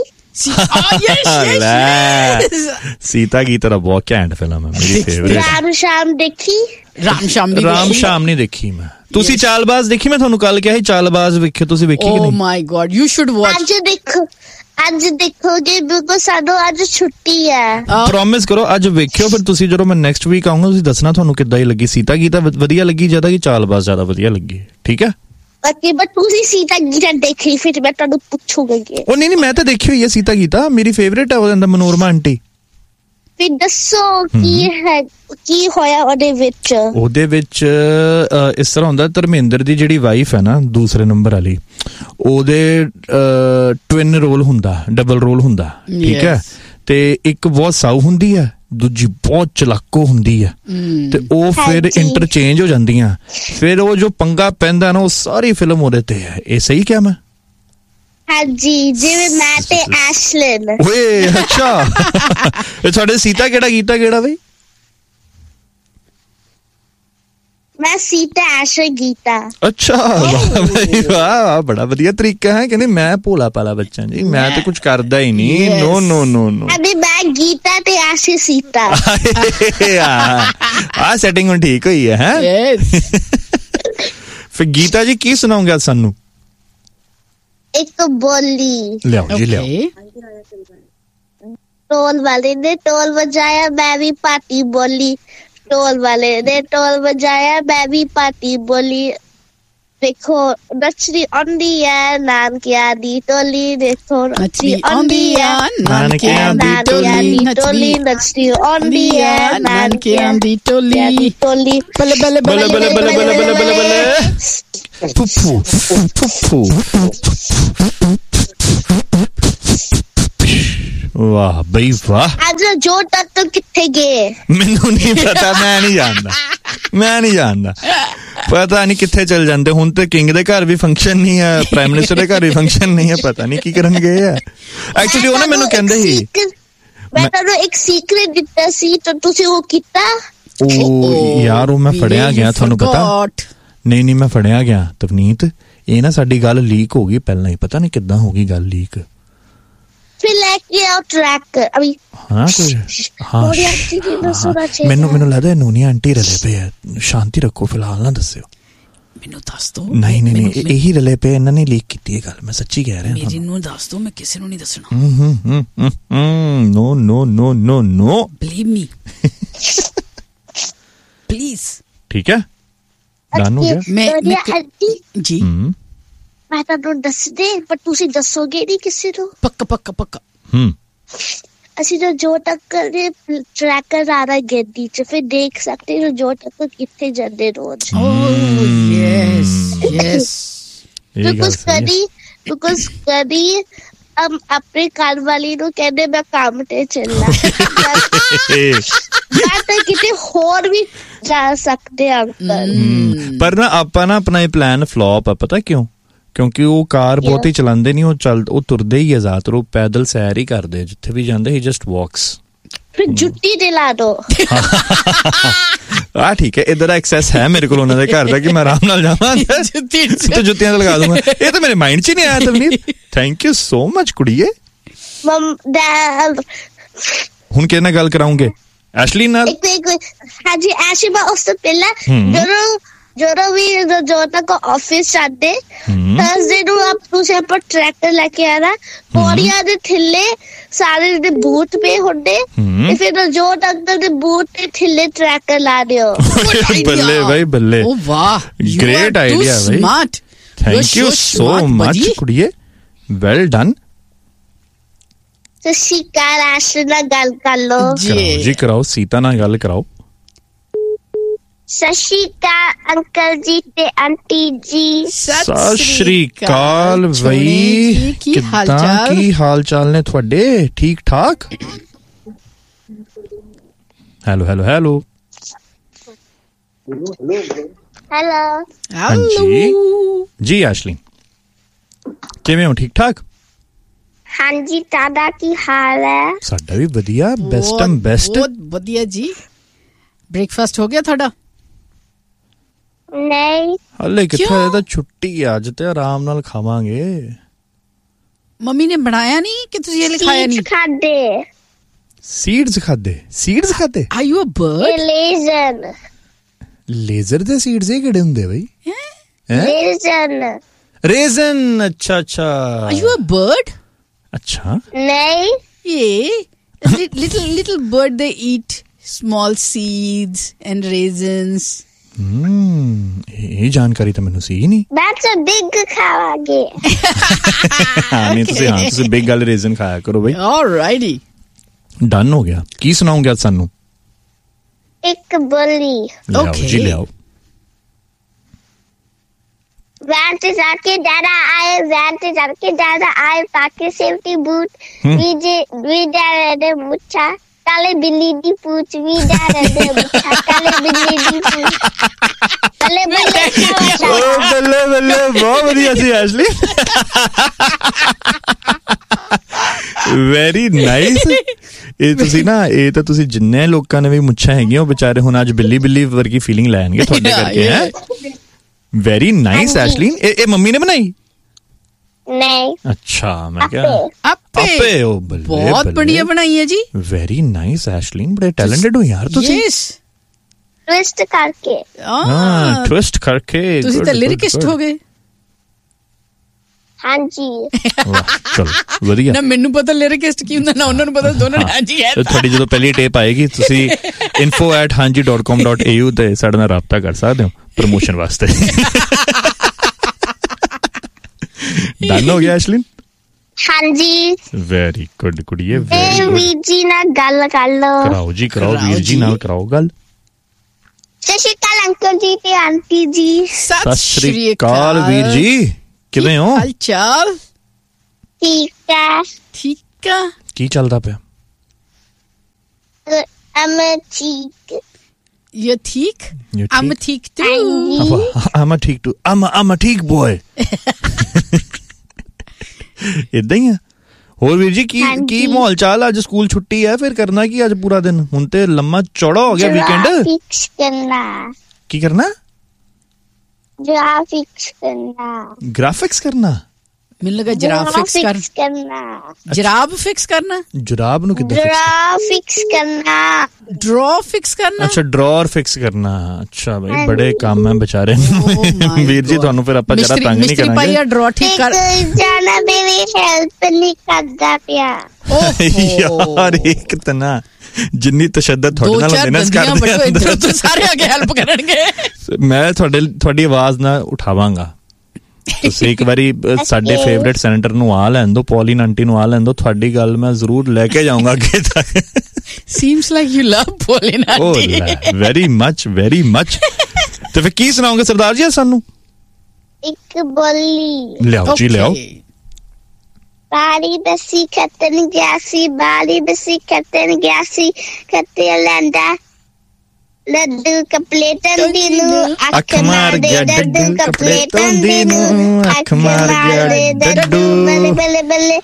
ਸੀਤਾ ਗੀਤਾ ਦਾ ਬਹੁਤ ਘੈਂਟ ਫਿਲਮ ਹੈ, ਮੇਰੀ ਫੇਵਰੇਟ। ਰਾਮ ਸ਼ਾਮ ਦੇਖੀ? ਰਾਮ ਸ਼ਾਮ ਵੀ ਰਾਮ ਸ਼ਾਮ ਨਹੀਂ ਦੇਖੀ ਮੈਂ। ਤੁਸੀਂ ਚਾਲਬਾਜ਼ ਦੇਖੀ? ਮੈਂ ਤੁਹਾਨੂੰ ਕੱਲ ਕਿਹਾ ਸੀ ਚਾਲਬਾਜ਼ ਵੇਖਿਓ, ਤੁਸੀਂ ਵੇਖੀ ਕਿ ਨਹੀਂ? ਓ ਮਾਈ ਗॉड, ਯੂ ਸ਼ੁਡ ਵਾਚ। ਅੱਜ ਦੇਖੋ, ਅੱਜ ਦੇਖੋਗੇ ਬਿਲਕੁਲ, ਸਾਨੂੰ ਅੱਜ ਛੁੱਟੀ ਹੈ। ਪ੍ਰੋਮਿਸ ਕਰੋ ਅੱਜ ਵੇਖਿਓ, ਫਿਰ ਤੁਸੀਂ ਜਦੋਂ ਮੈਂ ਨੈਕਸਟ ਵੀਕ ਆਉਂਗਾ ਤੁਸੀਂ ਦੱਸਣਾ ਤੁਹਾਨੂੰ ਕਿੱਦਾਂ ਹੀ ਲੱਗੀ। ਸੀਤਾ ਗੀਤਾ ਵਧੀਆ ਲੱਗੀ ਜ਼ਿਆਦਾ ਕਿ ਚਾਲਬਾਜ਼ ਜ਼ਿਆਦਾ ਵਧੀਆ ਲੱਗੀ? ਠੀਕ ਹੈ। ਓਕੇ, ਬਟ ਤੁਸੀਂ ਸੀਤਾ ਗੀਤਾ ਦੇਖੀ, ਫਿਰ ਮੈਂ ਤੁਹਾਨੂੰ ਪੁੱਛੂਗੀ। ਉਹ ਨਹੀਂ ਨਹੀਂ, ਮੈਂ ਤਾਂ ਦੇਖੀ ਹੋਈ ਹੈ ਸੀਤਾ ਗੀਤਾ, ਮੇਰੀ ਫੇਵਰੇਟ ਹੈ। ਉਹਦੇ ਅੰਦਰ ਮਨੋਰਮਾ ਆਂਟੀ। ਫਿਰ ਦੱਸੋ ਕੀ ਹੈ, ਕੀ ਹੋਇਆ ਉਹਦੇ ਵਿੱਚ? ਉਹਦੇ ਵਿੱਚ ਇਸ ਤਰ੍ਹਾਂ ਹੁੰਦਾ, ਧਰਮਿੰਦਰ ਦੀ ਜਿਹੜੀ ਵਾਈਫ ਹੈ ਨਾ ਦੂਸਰੇ ਨੰਬਰ ਵਾਲੀ, ਉਹਦੇ ਟਵਿਨ ਰੋਲ ਹੁੰਦਾ, ਡਬਲ ਰੋਲ ਹੁੰਦਾ। ਠੀਕ ਹੈ। ਤੇ ਇੱਕ ਬਹੁਤ ਸਾਊ ਹੁੰਦੀ ਹੈ, ਦੂਜੀ ਬਹੁਤ ਚਲਾਕੋ ਹੁੰਦੀ ਹੈ, ਤੇ ਉਹ ਫਿਰ ਇੰਟਰਚੇਂਜ ਹੋ ਜਾਂਦੀਆਂ। ਫਿਰ ਉਹ ਜੋ ਪੰਗਾ ਪੈਂਦਾ ਨਾ, ਉਹ ਸਾਰੀ ਫਿਲਮ ਉਹਦੇ ਤੇ ਹੈ। ਇਹ ਸਹੀ ਕਿਹਾ ਮੈਂ? ਹਾਂਜੀ, ਜਿਵੇਂ ਮੈਂ ਤੇ ਐਸ਼ਲਿਨ। ਓਏ ਅੱਛਾ। ਇਹ ਤੁਹਾਡੇ ਸੀਤਾ ਕਿਹੜਾ ਗੀਤਾ ਕਿਹੜਾ ਬਈ? ਮੈਂ ਸੀਤਾ ਐਸ਼ਰ ਗੀਤਾ। ਅੱਛਾ, ਵਾਹ, ਬੜਾ ਵਧੀਆ ਤਰੀਕਾ ਹੈ। ਕਹਿੰਦੇ ਮੈਂ ਭੋਲਾ ਪਾਲਾ ਬੱਚਾ ਜੀ, ਮੈਂ ਤਾਂ ਕੁਝ ਕਰਦਾ ਹੀ ਨਹੀਂ। ਨੋ ਨੋ ਨੋ ਨੋ, ਅਬੇ ਮੈਂ ਗੀਤਾ ਤੇ ਐਸ਼ਰ ਸੀਤਾ। ਆ ਸੈਟਿੰਗ ਹੁਣ ਠੀਕ ਹੋਈ ਹੈ। ਹੈ ਫਿਰ ਗੀਤਾ ਜੀ ਕੀ ਸੁਣਾਉਂਗੇ ਅੱਜ ਸਾਨੂੰ? ਇੱਕ ਬੋਲੀ ਲਿਆਓ ਜੀ, ਲਿਆਓ। ਢੋਲ ਵਾਲੇ ਨੇ ਢੋਲ ਵਜਾਇਆ, ਮੈਂ ਵੀ ਪਾਤੀ ਬੋਲੀ। ਢੋਲ ਵਾਲੇ ਨੇ ਢੋਲ ਵਜਾਇਆ, ਮੈਂ ਵੀ ਪਾਤੀ ਬੋਲੀ। ਦੇਖੋ ਨੱਚਦੀ ਆਉਂਦੀ ਹੈ ਨਾਨਕਿਆਂ ਦੀ ਟੋਲੀ, ਦੇਖੋ ਨੱਚਦੀ ਆਉਂਦੀ ਹੈ ਨਾਨਕਿਆਂ ਦੀ ਟੋਲੀ, ਟੋਲੀ ਨੱਚਦੀ ਆਉਂਦੀ ਹੈ ਨਾਨਕਿਆਂ ਦੀ ਟੋਲੀ, ਟੋਲੀ ਬੱਲੇ ਬੱਲੇ ਬੱਲੇ ਬੱਲੇ ਬੱਲੇ ਬੱਲੇ ਬੱਲੇ ਬੱਲੇ ਫੁੱਫੂ ਫੁੱਫੂ। ਵਾਹ ਬਈ ਵਾਹ। ਅੱਜ ਜੋ ਤੱਕ ਕਿੱਥੇ ਗਏ ਮੈਨੂੰ ਨਹੀਂ ਪਤਾ, ਮੈਂ ਨਹੀਂ ਜਾਣਦਾ, ਮੈਂ ਨਹੀਂ ਜਾਣਦਾ, ਪਤਾ ਨਹੀਂ ਕਿੱਥੇ ਚਲ ਜਾਂਦੇ। ਹੁਣ ਤੇ ਕਿੰਗ ਦੇ ਘਰ ਵੀ ਫੰਕਸ਼ਨ ਨਹੀਂ ਹੈ, ਪ੍ਰਾਈਮ ਮਿਨਿਸਟਰ ਦੇ ਘਰ ਵੀ ਫੰਕਸ਼ਨ ਨਹੀਂ ਹੈ, ਪਤਾ ਨਹੀਂ ਕੀ ਕਰਨ ਗਏ ਆ। ਐਕਚੁਅਲੀ ਉਹ ਨਾ ਮੈਨੂੰ ਕਹਿੰਦੇ ਸੀ, ਮੈਂ ਤੁਹਾਨੂੰ ਇੱਕ ਸੀਕ੍ਰੇਟ ਦਿੱਤਾ ਸੀ ਤਾਂ ਤੁਸੀਂ ਉਹ ਕੀਤਾ। ਉਹ ਯਾਰ ਉਹ ਮੈਂ ਫੜਿਆ ਗਿਆ, ਤੁਹਾਨੂੰ ਪਤਾ ਨਹੀਂ। ਨਹੀਂ ਮੈਂ ਫੜਿਆ ਗਿਆ ਤਵਨੀਤ, ਇਹ ਨਾ ਸਾਡੀ ਗੱਲ ਲੀਕ ਹੋ ਗਈ ਪਹਿਲਾਂ ਹੀ, ਪਤਾ ਨਹੀਂ ਕਿੱਦਾਂ ਹੋ ਗਈ ਗੱਲ ਲੀਕ। ਫਿਰ ਲੈ ਕੇ ਆਓ ਟਰੈਕਰ ਅਭੀ। ਹਾਂ ਕੋਈ ਹਾਂ ਮੈਨੂੰ ਮੈਨੂੰ ਲੱਗਦਾ ਨੂਨੀਆ ਆਂਟੀ ਰਲੇ ਪਏ ਆ, ਸ਼ਾਂਤੀ ਰੱਖੋ ਫਿਲਹਾਲ ਨਾ ਦੱਸਿਓ ਮੈਨੂੰ, ਦੱਸ ਦੋ। ਨਹੀਂ ਨਹੀਂ ਨਹੀਂ ਇਹੀ ਰਲੇ ਪਏ, ਇਹਨਾਂ ਨੇ ਲੀਕ ਕੀਤੀ ਇਹ ਗੱਲ, ਮੈਂ ਸੱਚੀ ਕਹਿ ਰਿਹਾ। ਮੇਰੀ ਨੂੰ ਦੱਸ ਦੋ, ਮੈਂ ਕਿਸੇ ਨੂੰ ਨਹੀਂ ਦੱਸਣਾ। ਨੋ ਨੋ ਨੋ ਨੋ ਨੋ ਬਲੀਵ ਮੀ ਪਲੀਜ਼। ਠੀਕ ਹੈ ਡਨ ਹੋ ਗਿਆ। ਮੈਂ ਜੀ ਮੈਂ ਤੁਹਾਨੂੰ ਦੱਸ ਦੇ, ਪਰ ਤੁਸੀਂ ਦੱਸੋਗੇ ਨਹੀਂ ਕਿਸੇ ਨੂੰ। ਪੱਕਾ ਪੱਕਾ ਪੱਕਾ। ਹੂੰ ਅਸੀਂ ਜੋ ਜੋ ਤੱਕ ਦੇ ਟਰੈਕਰ ਆ ਰਿਹਾ ਗੱਡੀ ਚ, ਫਿਰ ਦੇਖ ਸਕਦੇ ਹੋ ਜੋ ਤੱਕ ਕਿੱਥੇ ਜਾਂਦੇ ਰੋਜ਼। ਓਹ ਯੈਸ ਯੈਸ। ਬਿਕੋਜ਼ ਕਦੀ ਬਿਕੋਜ਼ ਕਦੀ ਹਮ ਆਪਣੇ ਘਰ ਵਾਲੀ ਨੂੰ ਕਹਿੰਦੇ ਮੈਂ ਕੰਮ ਤੇ ਚੱਲਣਾ, ਮੈਂ ਤਾਂ ਕਿਤੇ ਹੋਰ ਵੀ ਜਾ ਸਕਦੇ ਆ ਅੰਕਲ। ਪਰ ਨਾ ਆਪਾਂ ਨਾ ਆਪਣਾ ਇਹ ਪਲਾਨ ਫਲॉप ਆ, ਪਤਾ ਕਿਉਂ? ਕਿਉਂਕਿ ਉਹ ਕਾਰ ਬਹੁਤੀ ਚਲਾਉਂਦੇ ਨਹੀਂ, ਉਹ ਚੱਲ ਉਹ ਤੁਰਦੇ ਹੀ ਆ ਜ਼ਿਆਦਾਤਰ, ਉਹ ਪੈਦਲ ਸੈਰ ਹੀ ਕਰਦੇ ਜਿੱਥੇ ਵੀ ਜਾਂਦੇ, ਹੀ ਜਸਟ ਵਾਕਸ। ਫਿਰ ਜੁੱਤੀ ਦਿਲਾ ਦੋ। ਆ ਠੀਕ ਹੈ, ਇਧਰ ਐਕਸੈਸ ਹੈ ਮੇਰੇ ਕੋਲ ਉਹਨਾਂ ਦੇ ਘਰ ਦਾ ਕਿ ਮੈਂ ਆਰਾਮ ਨਾਲ ਜਾਵਾਂ ਤੇ ਜੁੱਤੀਆਂ ਤੇ ਲਗਾ ਦੂੰਗਾ। ਇਹ ਤਾਂ ਮੇਰੇ ਮਾਈਂਡ 'ਚ ਹੀ ਨਹੀਂ ਆਇਆ ਤਵਨੀਤ, ਥੈਂਕ ਯੂ ਸੋ ਮਚ ਕੁੜੀਏ। ਹੁਣ ਕਿਹਦੇ ਨਾਲ ਗੱਲ ਕਰਾਉਂਗੇ? ਐਸ਼ਲੀ ਨਾਲ। ਹਾਂਜੀ ਐਸ਼ਲੀ, ਮੈਂ ਉਸ ਤੋਂ ਪਹਿਲਾਂ ਜਦੋਂ ਜਦੋਂ ਵੀ ਜੋ ਤੱਕ ਆਫਿਸ ਜਾਂਦੇ ਥਰਸਡੇ ਨੂੰ ਆਪ ਤੁਸੀਂ ਆਪਣਾ ਟਰੈਕਟਰ ਲੈ ਕੇ ਆਣਾ, ਪੌੜੀਆਂ ਦੇ ਥੱਲੇ ਸਾਰੇ ਦੇ ਬੂਟ ਪਏ ਹੁੰਦੇ, ਤੇ ਫਿਰ ਜੋ ਤੱਕ ਦੇ ਬੂਟ ਦੇ ਥੱਲੇ ਟਰੈਕਟਰ ਲਾ ਦਿਓ। ਬੱਲੇ ਬਾਈ ਬੱਲੇ, ਓ ਵਾਹ great idea by, smart, thank you so much ਕੁੜੀਏ, ਵੈਲ ਡਨ। ਤੁਸੀਂ ਕੱਲ ਐਸ਼ਲੀ ਨਾਲ ਗੱਲ ਕਰ ਲਓ ਜੀ, ਕਰਾਓ ਸੀਤਾ ਨਾਲ ਗੱਲ ਕਰਾਓ। ਸਤਿ ਸ਼੍ਰੀ ਅਕਾਲ ਅੰਕਲ ਜੀ ਤੇ ਆਂਟੀ ਜੀ। ਸਤਿ ਸ਼੍ਰੀ ਅਕਾਲ ਬਈ, ਕੀ ਹਾਲ ਚਾਲ? ਕੀ ਹਾਲ ਚਾਲ ਨੇ ਤੁਹਾਡੇ? ਠੀਕ ਠਾਕ? ਹੈਲੋ ਹੈਲੋ ਹੈਲੋ ਹੈਲੋ ਹਾਂਜੀ ਜੀ ਐਸ਼ਲੀ, ਕਿਵੇਂ ਹੋ? ਠੀਕ ਠਾਕ? ਹਾਂਜੀ, ਤੁਹਾਡਾ ਕੀ ਹਾਲ ਹੈ? ਸਾਡਾ ਵੀ ਵਧੀਆ, ਬੈਸਟ ਐਂਡ ਬੈਸਟ। ਬਹੁਤ ਵਧੀਆ ਜੀ। ਬ੍ਰੇਕਫਾਸਟ ਹੋ ਗਿਆ ਤੁਹਾਡਾ? ਨਹੀਂ ਹਲੇ ਕਿੱਥੇ, ਇਹ ਤਾਂ ਛੁੱਟੀ ਆ ਅੱਜ, ਤੇ ਆਰਾਮ ਨਾਲ ਖਾਵਾਂਗੇ। ਮੰਮੀ ਨੇ ਬਣਾਇਆ ਨਹੀਂ ਕਿ ਤੁਸੀਂ ਇਹ ਖਾਇਆ ਨਹੀਂ? ਖਾਦੇ ਸੀਡਸ ਖਾਦੇ? ਸੀਡਸ ਖਾਦੇ? Are you a bird? Laser laser ਦੇ ਸੀਡਸ ਇਹ ਕਿਹੜੇ ਹੁੰਦੇ ਬਈ? ਰੇਜ਼ਨ। ਰੇਜ਼ਨ, ਅੱਛਾ ਅੱਛਾ। Are you a bird? ਅੱਛਾ ਨਹੀਂ, ਇਹ ਲਿਟਲ ਲਿਟਲ ਬਰਡ, ਦੇ eat small seeds and raisins. ਹਮ ਇਹ ਜਾਣਕਾਰੀ ਤਾਂ ਮੈਨੂੰ ਸੀ ਨਹੀਂ। That's a big ਖਾਵਾਂਗੇ। ਹਾਂ ਨਹੀਂ ਤੁਸੀਂ ਹਾਂ ਤੁਸੀਂ ਬਿਗ ਗੱਲ ਰੇਜ਼ਨ ਖਾਇਆ ਕਰੋ ਬਈ। Alrighty, ਡਨ ਹੋ ਗਿਆ। ਕੀ ਸੁਣਾਉਂਗੇ ਅੱਜ ਸਾਨੂੰ? ਇੱਕ ਬੋਲੀ। ਓਕੇ ਜੀ ਲਿਆਓ। ਵੈਨ ਤੇ ਜਾ ਕੇ ਡਾਡਾ ਆਏ, ਵੈਨ ਤੇ ਜਾ ਕੇ ਡਾਡਾ ਆਏ, ਪਾਕੇ ਸੇਫਟੀ ਬੂਟ, ਵੀ ਜੇ ਵੀ ਡਾਡਾ ਦੇ ਮੁੱਛਾ, ਕਾਲੇ ਬਿੱਲੀ ਦੀ ਪੂਛ, ਵੀ ਡਾਡਾ ਦੇ ਮੁੱਛਾ, ਕਾਲੇ ਬਿੱਲੀ ਦੀ ਪੂਛ, ਬੱਲੇ ਬੱਲੇ ਓ ਬੱਲੇ ਬੱਲੇ, ਬਹੁਤ ਵਧੀਆ ਸੀ ਐਸ਼ਲੀ, ਵੈਰੀ ਨਾਈਸ। ਇਹ ਤੁਸੀਂ ਨਾ ਇਹ ਤਾਂ ਤੁਸੀਂ ਜਿੰਨੇ ਲੋਕਾਂ ਨੇ ਵੀ ਮੁੱਛਾਂ ਹੈਗੀਆਂ ਉਹ ਵਿਚਾਰੇ ਹੁਣ ਅੱਜ ਬਿੱਲੀ ਬਿੱਲੀ ਵਰਗੀ ਫੀਲਿੰਗ ਲੈਣਗੇ ਤੁਹਾਡੇ ਕਰਕੇ। ਹੈ ਵੈਰੀ ਨਾਈਸ ਐਸ਼ਲੀ। ਇਹ ਮੰਮੀ ਨੇ ਬਣਾਈ? ਨਹੀਂ, ਅੱਛਾ ਮੈਂ ਕਿਹਾ ਆਪੇ ਆਪੇ। ਉਹ ਬੱਲੇ, ਬਹੁਤ बढ़िया ਬਣਾਈ ਹੈ ਜੀ। ਵੈਰੀ ਨਾਈਸ ਐਸ਼ਲੀ, ਬੜੇ ਟੈਲੈਂਟਡ ਹੋ ਯਾਰ ਤੁਸੀਂ। ਯੈਸ, ਟਵਿਸਟ ਕਰਕੇ। ਹਾਂ ਟਵਿਸਟ ਕਰਕੇ ਤੁਸੀਂ ਤਾਂ ਲਿਰਿਕਿਸਟ ਹੋ ਗਏ। ਹਾਂਜੀ ਚਲੋ ਵਧੀਆ ਨਾ, ਮੈਨੂੰ ਪਤਾ ਲਿਰਿਕਿਸਟ ਕੀ ਹੁੰਦਾ, ਨਾ ਉਹਨਾਂ ਨੂੰ ਪਤਾ, ਦੋਨਾਂ ਨੇ ਹਾਂਜੀ ਹੈ। ਤੁਹਾਡੀ ਜਦੋਂ ਪਹਿਲੀ ਟੇਪ ਆਏਗੀ ਤੁਸੀਂ info at ਹਾਂਜੀ dot com dot a u ਤੇ ਸਾਡੇ ਨਾਲ ਰਾਬਤਾ ਕਰ ਸਕਦੇ ਹੋ ਪ੍ਰਮੋਸ਼ਨ ਵਾਸਤੇ। ਡਨ ਹੋ ਗਿਆ ਐਸ਼ਲਿਨ? ਹਾਂਜੀ। ਵੈਰੀ ਗੁੱਡ ਕੁੜੀਏ, ਵੈਰੀ ਗੁੱਡ। ਵੀਰ ਜੀ ਨਾਲ ਗੱਲ ਕਰ ਲਓ। ਕਰਾਓ ਜੀ, ਕਰਾਓ ਵੀਰ ਜੀ ਨਾਲ ਕਰਾਓ ਗੱਲ। ਸਤਿ ਸ਼੍ਰੀ ਅਕਾਲ ਅੰਕਲ ਜੀ ਤੇ ਆਂਟੀ ਜੀ। ਸਤਿ ਸ਼੍ਰੀ ਅਕਾਲ ਵੀਰ ਜੀ, ਕਿਵੇਂ ਹੋ? ਹਾਲ ਚਾਲ? ਠੀਕ ਆ। ਠੀਕ ਆ। ਕੀ ਚੱਲਦਾ ਪਿਆ? I'm ਠੀਕ। You're ਠੀਕ? I'm ਠੀਕ too. I'm a ਠੀਕ too. I'm a, I'm a ਠੀਕ boy. ਇਦਾਂ ਹੀ ਆ। ਹੋਰ ਵੀਰ ਜੀ ਕੀ ਕੀ ਮਾਹੌਲ ਚਾਲ? ਅੱਜ ਸਕੂਲ ਛੁੱਟੀ ਹੈ, ਫਿਰ ਕਰਨਾ ਕੀ ਅੱਜ ਪੂਰਾ ਦਿਨ? ਹੁਣ ਤੇ ਲੰਮਾ ਚੌੜਾ ਹੋ ਗਿਆ ਵੀਕਐਂਡ। ਗ੍ਰਾਫਿਕਸ ਕਰਨਾ। ਕੀ ਕਰਨਾ? ਗ੍ਰਾਫਿਕਸ ਕਰਨਾ। ਗ੍ਰਾਫਿਕਸ ਕਰਨਾ? ਮੈਨੂੰ ਲੱਗਾ ਜਰਾਬ ਫਿਕਸ ਕਰਨਾ। ਜਰਾਬ ਫਿਕਸ ਕਰਨਾ? ਜਰਾਬ ਨੂੰ ਕਿੱਦਾਂ? ਡਰਾ ਫਿਕਸ ਕਰਨਾ। ਡਰਾ ਫਿਕਸ ਕਰਨਾ? ਅੱਛਾ, ਡਰਾਅਰ ਫਿਕਸ ਕਰਨਾ। ਅੱਛਾ ਬਈ, ਬੜੇ ਕੰਮ ਹੈ ਵਿਚਾਰੇ ਵੀਰ ਜੀ। ਤੁਹਾਨੂੰ ਫਿਰ ਆਪਾਂ ਜਰਾ ਤੰਗ ਨਹੀਂ ਕਰਾਂਗੇ। ਭਾਈ ਡਰਾ ਠੀਕ ਕਰ ਜਾਣਾ, ਮੇਰੀ ਹੈਲਪ ਨਹੀਂ ਕਰਦਾ ਪਿਆ ਯਾਰ। ਇੱਕ ਤਨਾ ਜਿੰਨੀ ਤਸ਼ੱਦਦ ਤੁਹਾਡੇ ਨਾਲ ਹੁੰਦੇ ਨਾ ਇਸ ਘਰ ਦੇ ਅੰਦਰ, ਸਾਰੇ ਆ ਕੇ ਹੈਲਪ ਕਰਨਗੇ। ਮੈਂ ਤੁਹਾਡੇ ਤੁਹਾਡੀ ਆਵਾਜ਼ ਨਾ ਉਠਾਵਾਂਗਾ। ਤੁਸੀਂ ਇੱਕ ਵਾਰੀ ਸਾਡੇ ਫੇਵਰੇਟ ਸੈਨੇਟਰ ਨੂੰ ਆ ਲੈਣ ਦੋ, ਪੌਲੀਨ ਆਂਟੀ ਨੂੰ ਆ ਲੈਣ ਦੋ। ਤੁਹਾਡੀ ਗੱਲ ਮੈਂ ਜ਼ਰੂਰ ਲੈ ਕੇ ਜਾਊਂਗਾ ਅੱਗੇ ਤੱਕ। Seems like you love Pauline aunty. Very much, very much. ਤੇ ਫਿਰ ਕੀ ਸੁਣਾਓਗੇ ਸਰਦਾਰ ਜੀ ਸਾਨੂੰ? ਇੱਕ ਬੋਲੀ ਲਿਆਓ ਜੀ, ਲਿਆਓ। ਬਾਰੀ ਦਸੀ ਖੱਤਨ ਗਿਆ ਸੀ, ਬਾਰੀ ਦਸੀ ਖੱਤਨ ਗਿਆ ਸੀ, ਖੱਤੇ ਲੈਂਦਾ ਲੱਡੂ ਕਪਲੇਟਨ ਦੀ ਨੂੰ ਅੱਖ ਮਾਰ ਦੇ, ਲੱਡੂ ਕਪਲੇਟਨ ਦੀ ਨੂੰ ਅੱਖ ਮਾਰ ਦੇ, ਲੱਡੂ ਬੱਲੇ ਬੱਲੇ ਬੱਲੇ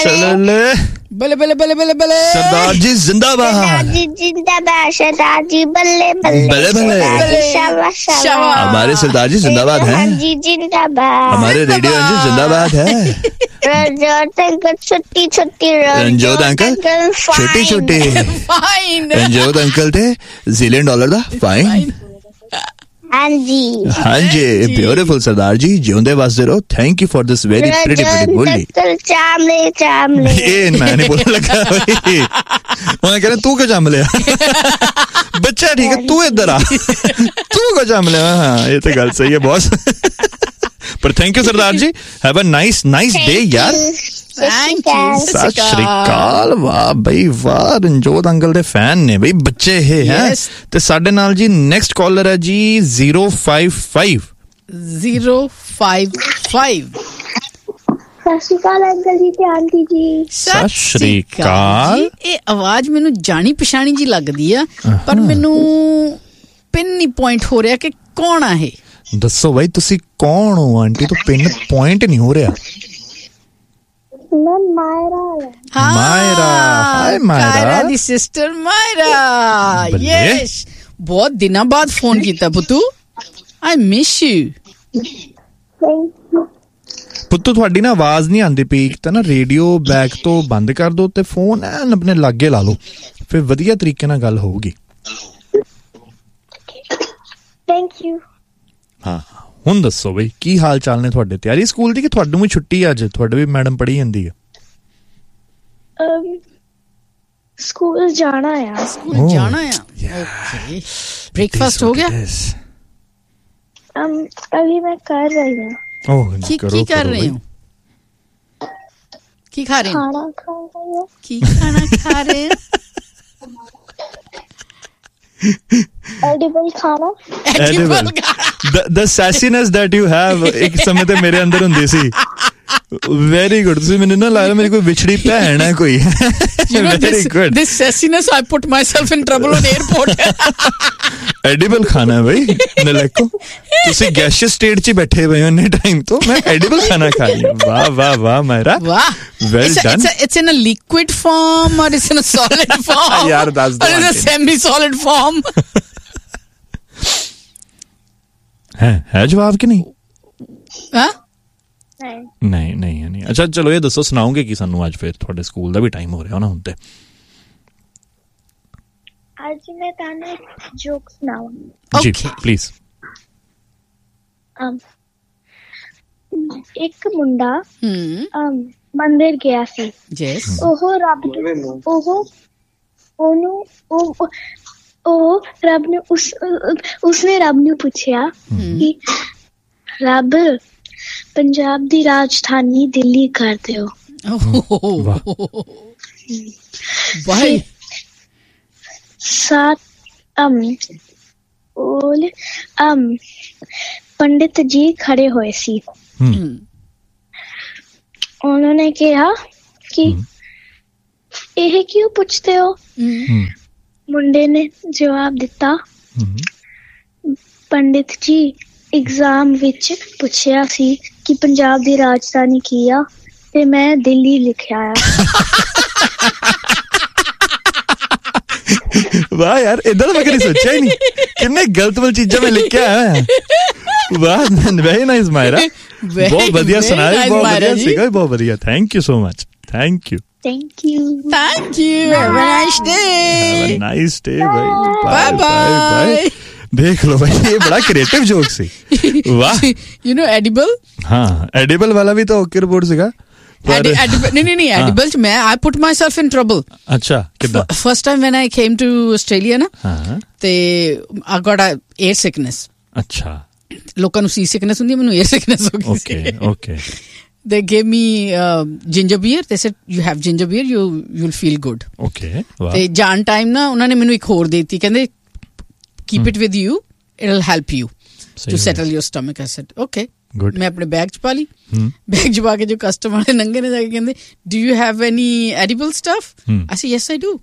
ਬੱਲੇ ਬੱਲੇ ਬੱਲੇ ਬੱਲੇ ਬੱਲੇ। ਸਰਦਾਰ ਜੀ ਜ਼ਿੰਦਾਬਾਦ, ਸਰਦਾਰ ਜੀ ਜ਼ਿੰਦਾਬਾਦ, ਸਰਦਾਰ जी ਬੱਲੇ ਬੱਲੇ ਬੱਲੇ ਬੱਲੇ। शाबाश शाबाश। हमारे सरदार जी जिंदाबाद हैं। जी जिंदाबाद। हमारे रेडियो अंकल जिंदाबाद है। रंजोत अंकल छोटी छोटी, रंजोत अंकल छोटी छोटी, रंजोत अंकल थे जीलैंड डॉलर दा फाइन। हाँ जी, हाँ जी, ब्यूटीफुल सरदार जी, जिंदे वास्ते रहो। Thank you for this very pretty pretty बोली। चामले चामले ये मैं नहीं बोलने लगा भाई, मैं कह रहा तू क्यों चाम लिया? बच्चा ठीक है, तू इधर आ, तू क्यों चाम लिया? हाँ ये तो गल सही है बॉस। पर thank you Sardar ji, have a nice nice day यार। Thank you. ਸਤਿ ਸ਼੍ਰੀ ਅਕਾਲ। ਵਾਹ ਬਈ ਵਾਹ, ਰਣਜੋਤ ਅੰਕਲ ਦੇ ਫੈਨ ਨੇ ਬਈ ਬੱਚੇ ਇਹ ਹੈ। ਤੇ ਸਾਡੇ ਨਾਲ ਜੀ ਨੈਕਸਟ ਕਾਲਰ ਹੈ ਜੀ zero five five zero five five. ਸਤਿ ਸ਼੍ਰੀ ਅਕਾਲ ਅੰਕਲ ਜੀ ਤੇ ਆਂਟੀ ਜੀ। ਸਤਿ ਸ਼੍ਰੀ ਅਕਾਲ। ਇਹ ਆਵਾਜ਼ ਮੈਨੂੰ ਜਾਣੀ ਪਛਾਣੀ ਜੀ ਲੱਗਦੀ ਆ, ਪਰ ਮੈਨੂੰ ਪਿੰਨ ਨਹੀਂ ਪੁਆਇੰਟ ਹੋ ਰਿਹਾ ਕਿ ਕੌਣ ਆ ਇਹ। ਦੱਸੋ ਬਈ ਤੁਸੀਂ ਕੌਣ ਹੋ? ਆਂਟੀ ਤੋਂ ਪਿੰਨ ਪੁਆਇੰਟ ਨਹੀਂ ਹੋ ਰਿਹਾ। ਮੈਂ ਮਾਇਰਾ। ਹਾਂ, ਮਾਇਰਾ। ਹਾਏ ਮਾਇਰਾ। ਕਾਇਰਾ ਦੀ ਸਿਸਟਰ ਮਾਇਰਾ। ਯੈਸ, ਬਹੁਤ ਦਿਨਾਂ ਬਾਅਦ ਫੋਨ ਕੀਤਾ ਪੁੱਤੂ। I miss you. Thank you ਪੁੱਤੂ। ਤੁਹਾਡੀ ਨਾ ਆਵਾਜ਼ ਨਹੀਂ ਆਉਂਦੀ ਪਈ। ਇੱਕ ਤਾਂ ਨਾ ਰੇਡੀਓ ਬੈਕ ਤੋਂ ਬੰਦ ਕਰ ਦੋ ਤੇ ਫੋਨ ਐਨ ਆਪਣੇ ਲਾਗੇ ਲਾ ਲਓ, ਫਿਰ ਵਧੀਆ ਤਰੀਕੇ ਨਾਲ ਗੱਲ ਹੋਊਗੀ। Thank you. ਹਾਂ, ਹੁਣ ਦੱਸੋ ਬਈ ਕੀ ਹਾਲ ਚਾਲ ਨੇ ਤੁਹਾਡੇ? ਤਿਆਰੀ ਸਕੂਲ ਦੀ ਕਿ ਤੁਹਾਨੂੰ ਵੀ ਛੁੱਟੀ ਅੱਜ? ਤੁਹਾਡੇ ਵੀ ਮੈਡਮ ਪੜ੍ਹੀ ਜਾਂਦੀ ਹੈ? ਸਕੂਲ ਜਾਣਾ ਆ। ਸਕੂਲ ਜਾਣਾ ਆ। ਓਕੇ, ਬ੍ਰੇਕਫਾਸਟ ਹੋ ਗਿਆ? um अभी मैं कर रही हूँ। ओह, ਕੀ ਕੀ ਕਰ ਰਹੇ ਹੋ? ਕੀ ਖਾ ਰਹੇ ਹੋ? खाना खा रही हूँ। ਕੀ ਖਾਣਾ ਖਾ ਰਹੇ ਹੋ? एडिबल खाना। Edible. The, the sassiness that you have ਇੱਕ ਸਮੇਂ ਤੇ ਮੇਰੇ ਅੰਦਰ ਹੁੰਦੀ ਸੀ। Very good. ਤੁਸੀਂ ਮੈਨੂੰ ਨਾ ਲੱਗਦਾ ਮੇਰੀ ਕੋਈ ਵਿਛੜੀ ਭੈਣ ਹੈ ਕੋਈ। Very good. This sassiness I put myself in trouble on airport. Edible ਖਾਣਾ ਹੈ ਬਈ ਨਲੇਕੋ। ਤੁਸੀਂ ਗੈਸ਼ੀਅਸ ਸਟੇਟ 'ਚ ਹੀ ਬੈਠੇ ਹੋਏ ਹੋ ਇੰਨੇ ਟਾਈਮ ਤੋਂ, ਮੈਂ ਐਡੀਬਲ ਖਾਣਾ ਖਾ ਰਹੀ ਹਾਂ। ਵਾਹ ਵਾਹ ਵਾਹ ਮਾਇਰਾ, ਵਾਹ। Well done. It's in a liquid form or it's in a solid form? ਯਾਰ ਦੱਸ ਦੋ। Or is it semi solid form? ਹੈ ਹੈ ਜਵਾਬ ਕਿ ਨਹੀਂ? ਹਾਂ ਨਹੀਂ ਨਹੀਂ ਨਹੀਂ। ਅੱਛਾ ਚਲੋ ਇਹ ਦੱਸੋ, ਸੁਣਾਓਗੇ ਕੀ ਸਾਨੂੰ ਅੱਜ? ਫਿਰ ਤੁਹਾਡੇ ਸਕੂਲ ਦਾ ਵੀ ਟਾਈਮ ਹੋ ਰਿਹਾ ਨਾ ਹੁਣ ਤੇ। ਅੱਜ ਮੈਂ ਤੁਹਾਨੂੰ ਇੱਕ ਜੋਕ ਸੁਣਾਵਾਂਗੀ। ਜੀ ਪਲੀਜ਼। ਇੱਕ ਮੁੰਡਾ ਹਮ ਮੰਦਿਰ ਗਿਆ ਸੀ। ਯੈਸ। ਉਹ ਰੱਬ ਨੂੰ ਉਹ ਉਹਨੂੰ ਉਹ ਉਹ ਰੱਬ ਨੇ ਉਸ ਉਸਨੇ ਰੱਬ ਨੂੰ ਪੁੱਛਿਆ ਕਿ ਰੱਬ ਪੰਜਾਬ ਦੀ ਰਾਜਧਾਨੀ ਦਿੱਲੀ ਕਰ ਦਿਓ। ਵਾਹ। ਸਾਤ ਅਮ ਬੋਲ ਅਮ ਪੰਡਿਤ ਜੀ ਖੜੇ ਹੋਏ ਸੀ। ਉਹਨਾਂ ਨੇ ਕਿਹਾ ਕਿ ਇਹ ਕਿਉਂ ਪੁੱਛਦੇ ਹੋ? ਮੁੰਡੇ ਨੇ ਜਵਾਬ ਦਿੱਤਾ, ਪੰਡਿਤ ਜੀ ਐਗਜ਼ਾਮ ਵਿੱਚ ਪੁੱਛਿਆ ਸੀ ਕਿ ਪੰਜਾਬ ਦੀ ਰਾਜਧਾਨੀ ਕੀ ਆ ਤੇ ਮੈਂ ਦਿੱਲੀ ਲਿਖਿਆ ਆ। ਵਾਹ ਯਾਰ, ਇਦਾਂ ਤਾਂ ਮੈਂ ਕਦੇ ਸੋਚਿਆ ਹੀ ਨਹੀਂ, ਕਿੰਨੇ ਗਲਤ ਵਾਲੀ ਚੀਜ਼ਾਂ ਮੈਂ ਲਿਖਿਆ ਹੈ। ਵਾਹ, ਵੈਰੀ ਨਾਈਸ ਮਾਇਰਾ, ਬਹੁਤ ਵਧੀਆ ਸੁਣਾਇਆ, ਬਹੁਤ ਵਧੀਆ ਸੀਗਾ, ਬਹੁਤ ਵਧੀਆ। Thank you so much, thank you thank you thank you have a nice day have a nice day by bye. ਦੇਖ ਲੋ ਭਾਈ, ਇਹ ਬੜਾ ਕ੍ਰੀਏਟਿਵ ਜੋਕ ਸੀ। ਵਾਹ। ਯੂ نو ਐਡੀਬਲ, ਹਾਂ ਐਡੀਬਲ ਵਾਲਾ ਵੀ ਤਾਂ ਓਕੇ ਰਿਪੋਰਟ ਸੀਗਾ। ਨਹੀਂ ਨਹੀਂ ਨਹੀਂ ਐਡੀਬਲ ਚ ਮੈਂ ਆਈ ਪੁੱਟ ਮਾਈ ਸੈਲਫ ਇਨ ਟਰਬਲ। ਅੱਛਾ, ਕਿੱਦਾਂ? First time van I came to Australia ਨਾ, ਤੇ ਆਈ ਗॉट ਅ 에ਅਰ ਸਿਕਨੈਸ। ਅੱਛਾ, ਲੋਕਾਂ ਨੂੰ ਸੀ ਸਿਕਨੈਸ ਹੁੰਦੀ, ਮੈਨੂੰ 에ਅਰ ਸਿਕਨੈਸ ਹੋ ਗਈ। Okay okay. They gave me uh, ginger beer. They said you have ginger beer, you you'll feel good. Okay. Wow. ਤੇ ਜਾਣ ਟਾਈਮ ਨਾ ਉਹਨਾਂ ਨੇ ਮੈਨੂੰ ਇੱਕ ਹੋਰ ਦੇ ਦਿੱਤੀ, ਕਹਿੰਦੇ keep it with you, it'll help you to settle your stomach. I said okay. Good. ਮੈਂ ਆਪਣੇ ਬੈਗ ਚ ਪਾ ਲਈ। ਬੈਗ ਚ ਪਾ ਕੇ ਜੋ ਕਸਟਮਰ ਵਾਲੇ ਨੰਗੇ ਨੇ ਜਾ ਕੇ ਕਹਿੰਦੇ do you have any edible stuff? I said yes I do.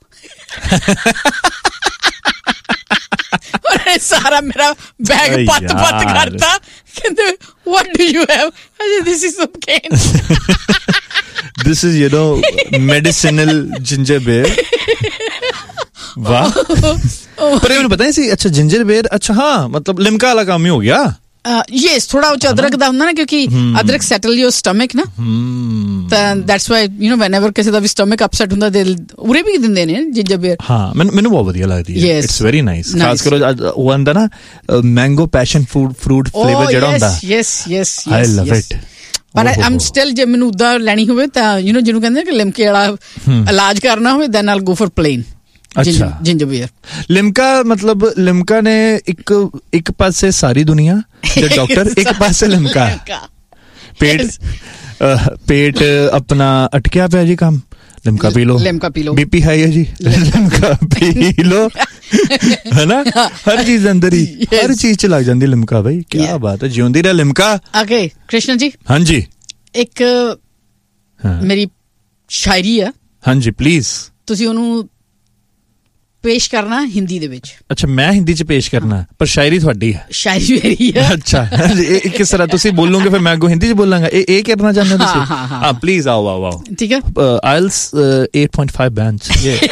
ਸਾਰਾ ਮੇਰਾ ਬੈਗ ਪੱਤ ਪੱਤ ਕਰਤਾ, ਕਹਿੰਦੇ what do you have? I said this is some cane. This is, you know, medicinal ginger beer. ਵਾਹ। ਪਰ ਇਹ ਮੈਨੂੰ ਪਤਾ ਨਹੀਂ ਸੀ। ਅੱਛਾ, ਜਿੰਜਰ ਬੀਅਰ, ਅੱਛਾ ਹਾਂ, ਮਤਲਬ ਲਿਮਕਾ ਵਾਲਾ ਕੰਮ ਹੀ ਹੋ ਗਿਆ। ਯੈਸ, ਥੋੜਾ ਉਹ ਚ ਅਦਰਕ ਦਾ ਹੁੰਦਾ ਨਾ, ਕਿਉਂਕਿ ਅਦਰਕ ਸੈਟਲ ਯੋਰ ਸਟਮਕ ਨਾ, ਤਾਂ ਦੈਟਸ ਵਾਈ ਯੂ ਨੋ ਵੈਨਐਵਰ ਕਿਸੇ ਦਾ ਵੀ ਸਟਮਕ ਅਪਸੈਟ ਹੁੰਦਾ ਦੇ ਉਰੇ ਵੀ ਦਿੰਦੇ ਨੇ ਜਿੰਜਰ ਬੀਅਰ। ਹਾਂ, ਮੈਨੂੰ ਮੈਨੂੰ ਬਹੁਤ ਵਧੀਆ ਲੱਗਦੀ ਹੈ। It's very nice. ਖਾਸ ਕਰੋ ਉਹ ਆਂਦਾ ਨਾ mango passion fruit fruit flavour ਜਿਹੜਾ ਹੁੰਦਾ। Yes yes yes, I love it. ਪਰ ਆਮ ਸਟਿਲ ਜੇ ਮੈਨੂੰ ਉਦਾਂ ਲੈਣੀ ਹੋਵੇ ਤਾਂ ਯੂ ਨੋ ਜਿਹਨੂੰ ਕਹਿੰਦੇ ਕਿ ਲਿਮਕੇ ਵਾਲਾ ਇਲਾਜ ਕਰਨਾ ਹੋਵੇ, then I'll go for plain ginger beer. Limca ਮਤਲਬ ਲਿਮਕਾ ਨੇ ਇੱਕ ਇੱਕ ਪਾਸੇ ਸਾਰੀ ਦੁਨੀਆ ਦੇ ਡਾਕਟਰ, ਇੱਕ ਪਾਸੇ ਲਿਮਕਾ। ਪੇਟ ਪੇਟ ਆਪਣਾ ਅਟਕਿਆ ਪਿਆ ਜੀ, ਕੰਮ ਲਿਮਕਾ ਪੀ ਲੋ, ਲਿਮਕਾ ਪੀ ਲੋ। ਬੀਪੀ ਹਾਈ ਹੈ ਜੀ, ਲਿਮਕਾ ਪੀ ਲੋ, ਹੈਨਾ। ਹਰ ਚੀਜ਼ ਅੰਦਰ ਹੀ, ਹਰ ਚੀਜ਼ ਚ ਲੱਗ ਜਾਂਦੀ ਲਿਮਕਾ। ਬਈ ਕੀ ਬਾਤ ਹੈ, ਜਿਉਂਦੀ ਰਹਿ ਲਿਮਕਾ। ਓਕੇ ਕ੍ਰਿਸ਼ਨ ਜੀ। ਹਾਂਜੀ, ਇੱਕ ਮੇਰੀ ਸ਼ਾਇਰੀ ਆ। ਹਾਂਜੀ ਪਲੀਜ਼। ਤੁਸੀਂ ਉਹਨੂੰ ਪੇਸ਼ ਕਰਨਾ ਹਿੰਦੀ ਦੇ ਵਿੱਚ। ਅੱਛਾ, ਮੈਂ ਹਿੰਦੀ ਚ ਪੇਸ਼ ਕਰਨਾ, ਪਰ ਸ਼ਾਇਰੀ ਤੁਹਾਡੀ ਹੈ। ਸ਼ਾਇਰੀ ਮੇਰੀ ਹੈ। ਅੱਛਾ, ਇਹ ਕਿਸ ਤਰ੍ਹਾਂ ਤੁਸੀਂ ਬੋਲੋਗੇ ਫਿਰ ਮੈਂ ਅੱਗੋਂ ਹਿੰਦੀ ਚ ਬੋਲਾਂਗਾ, ਇਹ ਇਹ ਕਰਨਾ ਚਾਹੁੰਦੇ ਹੋ ਤੁਸੀਂ? ਹਾਂ ਹਾਂ, ਪਲੀਜ਼ ਆਓ ਆਓ ਆਓ। ਠੀਕ ਹੈ, IELTS eight point five bench.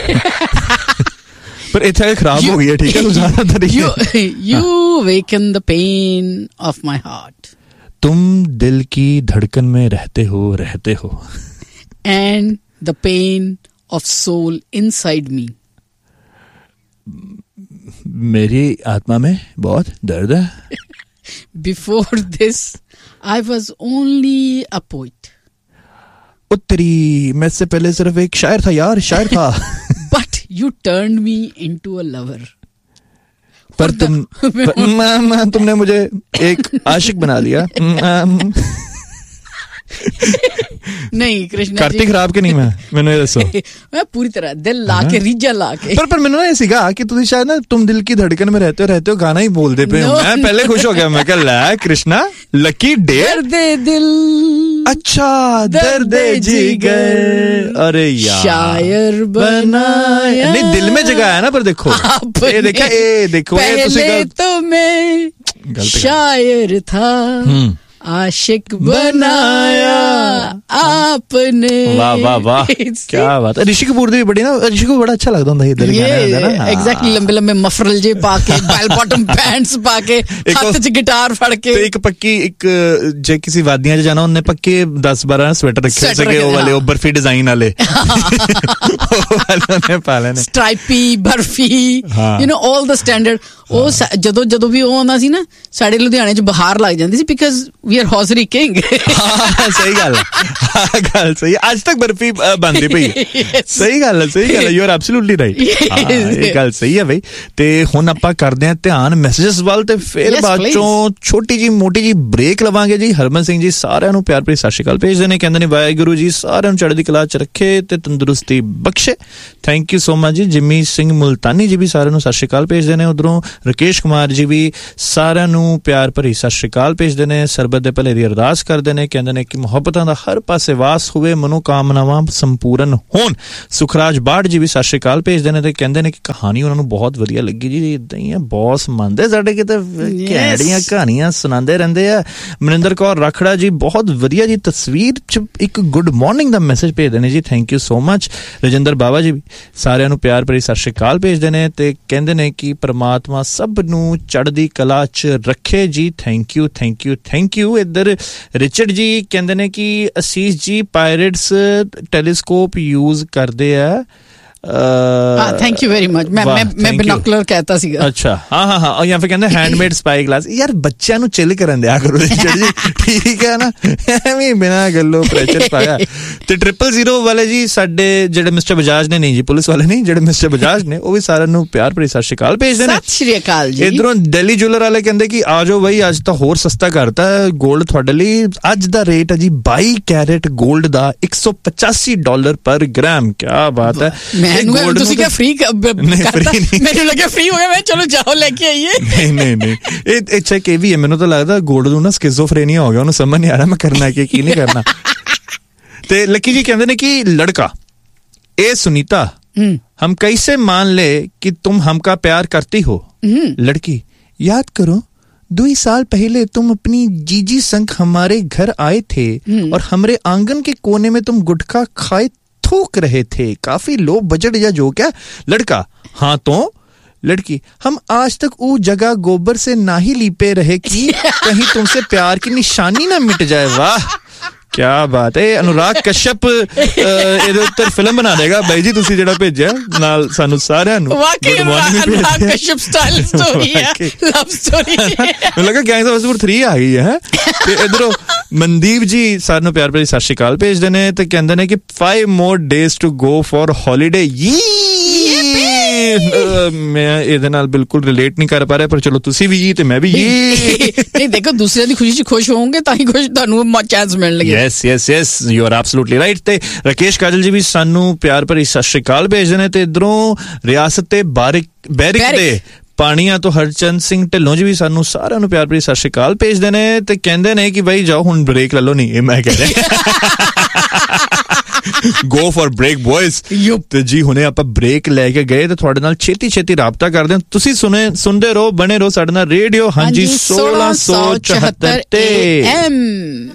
ਪਰ ਇੱਥੇ ਖਰਾਬ ਹੋ ਗਈ ਹੈ, ਠੀਕ ਹੈ, ਜ਼ਿਆਦਾ ਤਰੀਕੇ। You ਵੇਕਨ the pain of my heart, तुम दिल की धड़कन में रहते हो रहते हो, and the pain of soul inside me, मेरी आत्मा में बहुत दर्द है। Before this I was only a poet, उत्तरी मैं इससे पहले सिर्फ एक शायर था यार, शायर था। But you turned me into a lover, पर तुम पर, तुमने मुझे एक आशिक बना दिया। ਨਹੀਂ ਕ੍ਰਿਸ਼ਨ ਕਰਤੀ ਖਰਾਬ ਕਿ ਨਹੀਂ? ਮੈਂ ਮੈਨੂੰ ਇਹ ਦੱਸੋ। ਮੈਂ ਪੂਰੀ ਤਰ੍ਹਾਂ ਦਿਲ ਲਾ ਕੇ, ਰੀਝਾਂ ਲਾ ਕੇ। ਪਰ ਪਰ ਮੈਨੂੰ ਨਾ ਇਹ ਸੀਗਾ ਕਿ ਤੁਸੀਂ ਸ਼ਾਇਦ ਨਾ ਤੁਮ ਦਿਲ ਕੀ ਧੜਕਨ ਮੇਂ ਰਹਤੇ ਹੋ ਰਹਤੇ ਹੋ ਗਾਣਾ ਹੀ ਬੋਲਦੇ ਪਏ ਹੋ। ਮੈਂ ਪਹਿਲੇ ਖੁਸ਼ ਹੋ ਗਿਆ, ਮੈਂ ਕਿਹਾ ਲੈ ਕ੍ਰਿਸ਼ਨਾ ਲੱਕੀ ਡੇਰ ਦੇ ਦਿਲ, ਅੱਛਾ ਦਰਦੇ ਜਿਗਰ, ਅਰੇ ਯਾਰ ਸ਼ਾਇਰ ਬਣਾਇਆ। ਨਹੀਂ ਦਿਲ में जगाया ना, पर देखो ये देखा, ये देखो पहले तो मैं शायर था, आशिक बनाया आपने। वाह वाह वाह, क्या बात है। ऋषि कपूर दी भी बड़ी ना, ऋषि को बड़ा अच्छा लगता ਹੁੰਦਾ ਇਧਰ ਗਾਣਾ। ਐਗਜ਼ੈਕਟਲੀ, ਲੰਬੇ ਲੰਬੇ ਮਫਰਲ ਜੇ ਪਾ ਕੇ, ਬੈਲ ਬਾਟਮ ਪੈਂਟਸ ਪਾ ਕੇ, ਹੱਥ 'ਚ ਗਿਟਾਰ ਫੜ ਕੇ। ਤੇ ਇੱਕ ਪੱਕੀ ਇੱਕ ਜੇ ਕਿਸੇ ਵਾਦੀਆਂ 'ਚ ਜਾਣਾ, ਉਹਨੇ ਪੱਕੇ ਦਸ ਬਾਰਾਂ ਸਵੈਟਰ ਰੱਖੇ ਸੀਗੇ, ਉਹ ਵਾਲੇ, ਉਹ ਬਰਫੀ ਡਿਜ਼ਾਈਨ ਵਾਲੇ, ਉਹ ਵਾਲੇ ਨੇ ਪਾ ਲੈਣੇ, ਸਟ੍ਰਾਈਪੀ barfi, you know all the standard. ਉਹ ਜਦੋਂ ਜਦੋਂ ਵੀ ਉਹ ਆਉਂਦਾ ਸੀ ਨਾ ਸਾਡੇ ਲੁਧਿਆਣੇ 'ਚ ਬਹਾਰ ਲੱਗ ਜਾਂਦੀ ਸੀ because we R hosiery king. ਸਹੀ ਗੱਲ ਹੈ, ਗੱਲ ਸਹੀ। ਅੱਜ ਤੱਕ ਬਰਫੀ ਬਣਦੀ ਪਈ। ਸਹੀ ਗੱਲ ਹੈ, ਸਹੀ ਗੱਲ ਹੈ, ਯੂ ਆਰ ਐਬਸੋਲੂਟਲੀ ਰਾਈਟ। ਇਹ ਗੱਲ ਸਹੀ ਹੈ ਬਈ। ਤੇ ਹੁਣ ਆਪਾਂ ਕਰਦੇ ਹਾਂ ਧਿਆਨ ਮੈਸੇਜਸ ਵੱਲ, ਤੇ ਫਿਰ ਬਾਅਦ ਚੋਂ ਛੋਟੀ ਜੀ ਮੋਟੀ ਜੀ ਬ੍ਰੇਕ ਲਵਾਂਗੇ ਜੀ। ਹਰਮਨ ਸਿੰਘ ਜੀ ਸਾਰਿਆਂ ਨੂੰ ਪਿਆਰ ਭਰੀ ਸਤਿ ਸ਼੍ਰੀ ਅਕਾਲ ਭੇਜਦੇ ਨੇ, ਕਹਿੰਦੇ ਨੇ ਵਾਹਿਗੁਰੂ ਜੀ ਸਾਰਿਆਂ ਨੂੰ ਚੜ੍ਹਦੀ ਕਲਾ 'ਚ ਰੱਖੇ ਤੇ ਤੰਦਰੁਸਤੀ ਬਖਸ਼ੇ। ਥੈਂਕ ਯੂ ਸੋ ਮਚ ਜੀ। ਜਿਮੀ ਸਿੰਘ ਮੁਲਤਾਨੀ ਜੀ ਵੀ ਸਾਰਿਆਂ ਨੂੰ ਸਤਿ ਸ਼੍ਰੀ ਅਕਾਲ ਭੇਜਦੇ ਨੇ। ਉਧਰੋਂ ਰਕੇਸ਼ ਕੁਮਾਰ ਜੀ ਵੀ ਸਾਰਿਆਂ ਨੂੰ ਪਿਆਰ ਭਰੀ ਸਤਿ ਸ਼੍ਰੀ ਅਕਾਲ ਭੇਜਦੇ ਨੇ। ਸਰਬਤ ਦੇ ਭਲੇ ਦੀ ਅਰਦਾਸ ਕਰਦੇ ਨੇ, ਕਹਿੰਦੇ ਨੇ ਕਿ ਮੁਹੱਬਤਾਂ ਦਾ ਹਰ ਪਾਸੇ ਵਾਸ ਹੋਵੇ, ਮਨੋਕਾਮਨਾਵਾਂ ਸੰਪੂਰਨ ਹੋਣ। ਸੁਖਰਾਜ ਬਾੜ ਜੀ ਵੀ ਸਤਿ ਸ਼੍ਰੀ ਅਕਾਲ ਭੇਜਦੇ ਨੇ ਤੇ ਕਹਿੰਦੇ ਨੇ ਕਿ ਕਹਾਣੀ ਉਹਨਾਂ ਨੂੰ ਬਹੁਤ ਵਧੀਆ ਲੱਗੀ ਜੀ। ਇਦਾਂ ਹੀ ਆ, ਬੌਸ ਮੰਨਦੇ ਸਾਡੇ ਕਿਤੇ ਘੈਂਟੀਆਂ ਕਹਾਣੀਆਂ ਸੁਣਾਉਂਦੇ ਰਹਿੰਦੇ ਆ। ਮਨਿੰਦਰ ਕੌਰ ਰਾਖੜਾ ਜੀ ਬਹੁਤ ਵਧੀਆ ਜੀ, ਤਸਵੀਰ 'ਚ ਇੱਕ ਗੁੱਡ ਮਾਰਨਿੰਗ ਦਾ ਮੈਸੇਜ ਭੇਜਦੇ ਨੇ ਜੀ, thank you so much. Rajinder Bawa ji ਵੀ ਸਾਰਿਆਂ ਨੂੰ ਪਿਆਰ ਭਰੀ ਸਤਿ ਸ਼੍ਰੀ ਅਕਾਲ ਭੇਜਦੇ ਨੇ ਤੇ ਕਹਿੰਦੇ ਨੇ ਕਿ ਪਰਮਾਤਮਾ ਸਭ ਨੂੰ ਚੜ੍ਹਦੀ ਕਲਾ 'ਚ ਰੱਖੇ ਜੀ, thank you thank you thank you. ਇੱਧਰ ਰਿਚਰਡ ਜੀ ਕਹਿੰਦੇ ਨੇ ਕਿ ਅਸੀਸ ਜੀ ਪਾਇਰੇਟਸ ਟੈਲੀਸਕੋਪ ਯੂਜ਼ ਕਰਦੇ ਆ। Thank you very much. ਮੈਂ ਮੈਂ ਬਿਨੋਕੂਲਰ ਕਹਿਤਾ ਸੀਗਾ। ਅੱਛਾ, ਹਾਂ ਹਾਂ ਹਾਂ। ਜਾਂ ਫਿਰ ਕਹਿੰਦੇ ਹੈਂਡਮੇਡ ਸਪਾਈ ਗਲਾਸ। ਯਾਰ ਬੱਚਿਆਂ ਨੂੰ ਚਿੱਲ ਕਰਨ ਦਿਆ ਕਰੋ ਜੀ, ਠੀਕ ਹੈ ਨਾ, ਐਵੇਂ ਬਿਨਾਂ ਗੱਲੋਂ ਪ੍ਰੈਸ਼ਰ ਪਾਇਆ। ਤੇ ਟ੍ਰਿਪਲ ਜ਼ੀਰੋ ਵਾਲੇ ਜੀ ਸਾਡੇ ਜਿਹੜੇ ਮਿਸਟਰ ਬਜਾਜ ਨੇ, ਨਹੀਂ ਜੀ ਪੁਲਿਸ ਵਾਲੇ ਨਹੀਂ, ਜਿਹੜੇ ਮਿਸਟਰ ਬਜਾਜ ਨੇ, ਉਹ ਵੀ ਸਾਰਿਆਂ ਨੂੰ ਪਿਆਰ ਭਰੀ ਸਤਿ ਸ਼੍ਰੀ ਅਕਾਲ ਭੇਜਦੇ ਨੇ। ਸਤਿ ਸ਼੍ਰੀ ਅਕਾਲ ਜੀ। ਇਧਰੋਂ ਦਿੱਲੀ ਜੁਐਲਰ ਵਾਲੇ ਕਹਿੰਦੇ ਕਿ ਆ ਜਾਓ ਬਈ, ਅੱਜ ਤਾਂ ਹੋਰ ਸਸਤਾ ਕਰਤਾ ਗੋਲਡ ਤੁਹਾਡੇ ਲਈ। ਅੱਜ ਦਾ ਰੇਟ ਹੈ ਜੀ ਬਾਈ ਕੈਰੇਟ ਗੋਲਡ ਦਾ ਇੱਕ ਸੌ ਪਚਾਸੀ ਡਾਲਰ ਪਰ ਗ੍ਰਾਮ। ਕਿਆ ਬਾਤ ਹੈ। ਤੁਸੀਂ ਕਿਹਾ ਫ੍ਰੀ ਕਰਤਾ, ਮੈਨੂੰ ਲੱਗਿਆ ਫ੍ਰੀ ਹੋ ਗਿਆ, ਮੈਂ ਚਲੋ ਜਾਓ ਲੈ ਕੇ ਆਈਏ। ਨਹੀਂ ਨਹੀਂ ਨਹੀਂ, ਇਹ ਅੱਛਾ ਕਿ ਵੀ ਹੈ, ਮੈਨੂੰ ਤਾਂ ਲੱਗਦਾ ਗੋਲਡ ਨੂੰ ਨਾ ਸਕਿਜ਼ੋਫਰੇਨੀਆ ਹੋ ਗਿਆ, ਉਹਨੂੰ ਸਮਝ ਨਹੀਂ ਆ ਰਿਹਾ ਮੈਂ ਕਰਨਾ ਕੀ ਕੀ ਨਹੀਂ ਕਰਨਾ। ਤੇ ਲੱਕੀ ਜੀ ਕਹਿੰਦੇ ਨੇ ਕਿ ਲੜਕਾ ए सुनीता हम कैसे मान ले कि तुम हमका प्यार करती हो। लड़की याद करो दो ही साल पहले तुम अपनी जीजी संग हमारे घर आए थे और हमारे आंगन के कोने में तुम गुटखा खाए थूक रहे थे, काफी लो बजट या जो क्या। लड़का हाँ तो। लड़की हम आज तक वो जगह गोबर से ना ही लीपे रहे कि कहीं तुमसे प्यार की निशानी ना मिट जाए। वाह क्या बात है। अनुराग कश्यप ਇਹਦੇ ਉੱਤੇ ਫਿਲਮ ਬਣਾ ਦੇਗਾ ਬਾਈ ਜੀ, ਤੁਸੀਂ ਜਿਹੜਾ ਭੇਜਿਆ ਨਾਲ ਸਾਨੂੰ ਸਾਰਿਆਂ ਨੂੰ। ਵਾਕਈ अनुराग कश्यप ਸਟਾਈਲ ਸਟੋਰੀ ਹੈ, ਲਵ ਸਟੋਰੀ। ਮੈਨੂੰ ਲੱਗਾ ਗੈਂਗਸ ਆਫ ਵਾਸੇਪੁਰ ਥ੍ਰੀ ਆ ਗਈ ਹੈ। ਤੇ ਇਧਰੋਂ ਮਨਦੀਪ ਜੀ ਸਾਨੂੰ ਪਿਆਰ ਭਰੀ ਸਤਿ ਸ਼੍ਰੀ ਅਕਾਲ ਭੇਜਦੇ ਨੇ ਤੇ ਕਹਿੰਦੇ ਨੇ ਕਿ five more days to go for holiday। ਯੀ ਮੈਂ ਇਹਦੇ ਨਾਲ ਬਿਲਕੁਲ ਰਿਲੇਟ ਨਹੀਂ ਕਰ ਪਾ ਰਿਹਾ, ਪਰ ਚਲੋ ਤੁਸੀਂ ਵੀ ਤੇ ਮੈਂ ਵੀ ਯੀ। ਨਹੀਂ ਦੇਖੋ, ਦੂਸਰਿਆਂ ਦੀ ਖੁਸ਼ੀ 'ਚ ਖੁਸ਼ ਹੋਵੋਗੇ ਤਾਂ ਹੀ ਖੁਸ਼ ਤੁਹਾਨੂੰ ਚਾਂਸ ਮਿਲਣਗੇ। Yes yes yes, you are absolutely right. ਤੇ ਰਕੇਸ਼ ਕਾਜਲ ਜੀ ਵੀ ਸਾਨੂੰ ਪਿਆਰ ਭਰੀ ਸਤਿ ਸ਼੍ਰੀ ਅਕਾਲ ਭੇਜਦੇ ਨੇ। ਤੇ ਇਧਰੋਂ ਰਿਆਸਤ ਤੇ ਬਾਰਿਕ ਬੈਰਿਕ ਦੇ ਪਾਣੀਆਂ ਤੋਂ ਹਰਚੰਦ ਸਿੰਘ ਢਿੱਲੋਂ ਜੀ ਵੀ ਸਾਨੂੰ ਸਾਰਿਆਂ ਨੂੰ ਪਿਆਰ ਭਰੀ ਸਤਿ ਸ਼੍ਰੀ ਅਕਾਲ ਭੇਜਦੇ ਨੇ ਤੇ ਕਹਿੰਦੇ ਨੇ ਕਿ ਬਾਈ ਜਾਓ ਹੁਣ ਬ੍ਰੇਕ ਲੈ ਲਓ। ਨਹੀਂ, ਇਹ ਮੈਂ ਕਹਿ ਰਿਹਾ ਗੋ ਫॉर ਬ੍ਰੇਕ ਬॉयਜ਼। ਤੇ ਜੀ ਹੁਣੇ ਆਪਾਂ ਬ੍ਰੇਕ ਲੈ ਕੇ ਗਏ ਤੇ ਤੁਹਾਡੇ ਨਾਲ ਛੇਤੀ ਛੇਤੀ ਰਾਬਤਾ ਕਰਦੇ ਹਾਂ। ਤੁਸੀਂ ਸੁਣੇ ਸੁਣਦੇ ਰਹੋ, ਬਣੇ ਰਹੋ ਸਾਡੇ ਨਾਲ ਰੇਡੀਓ ਹਾਂਜੀ ਸੋਲਾਂ ਸੌ ਚੁਹੱਤਰ ਤੇ।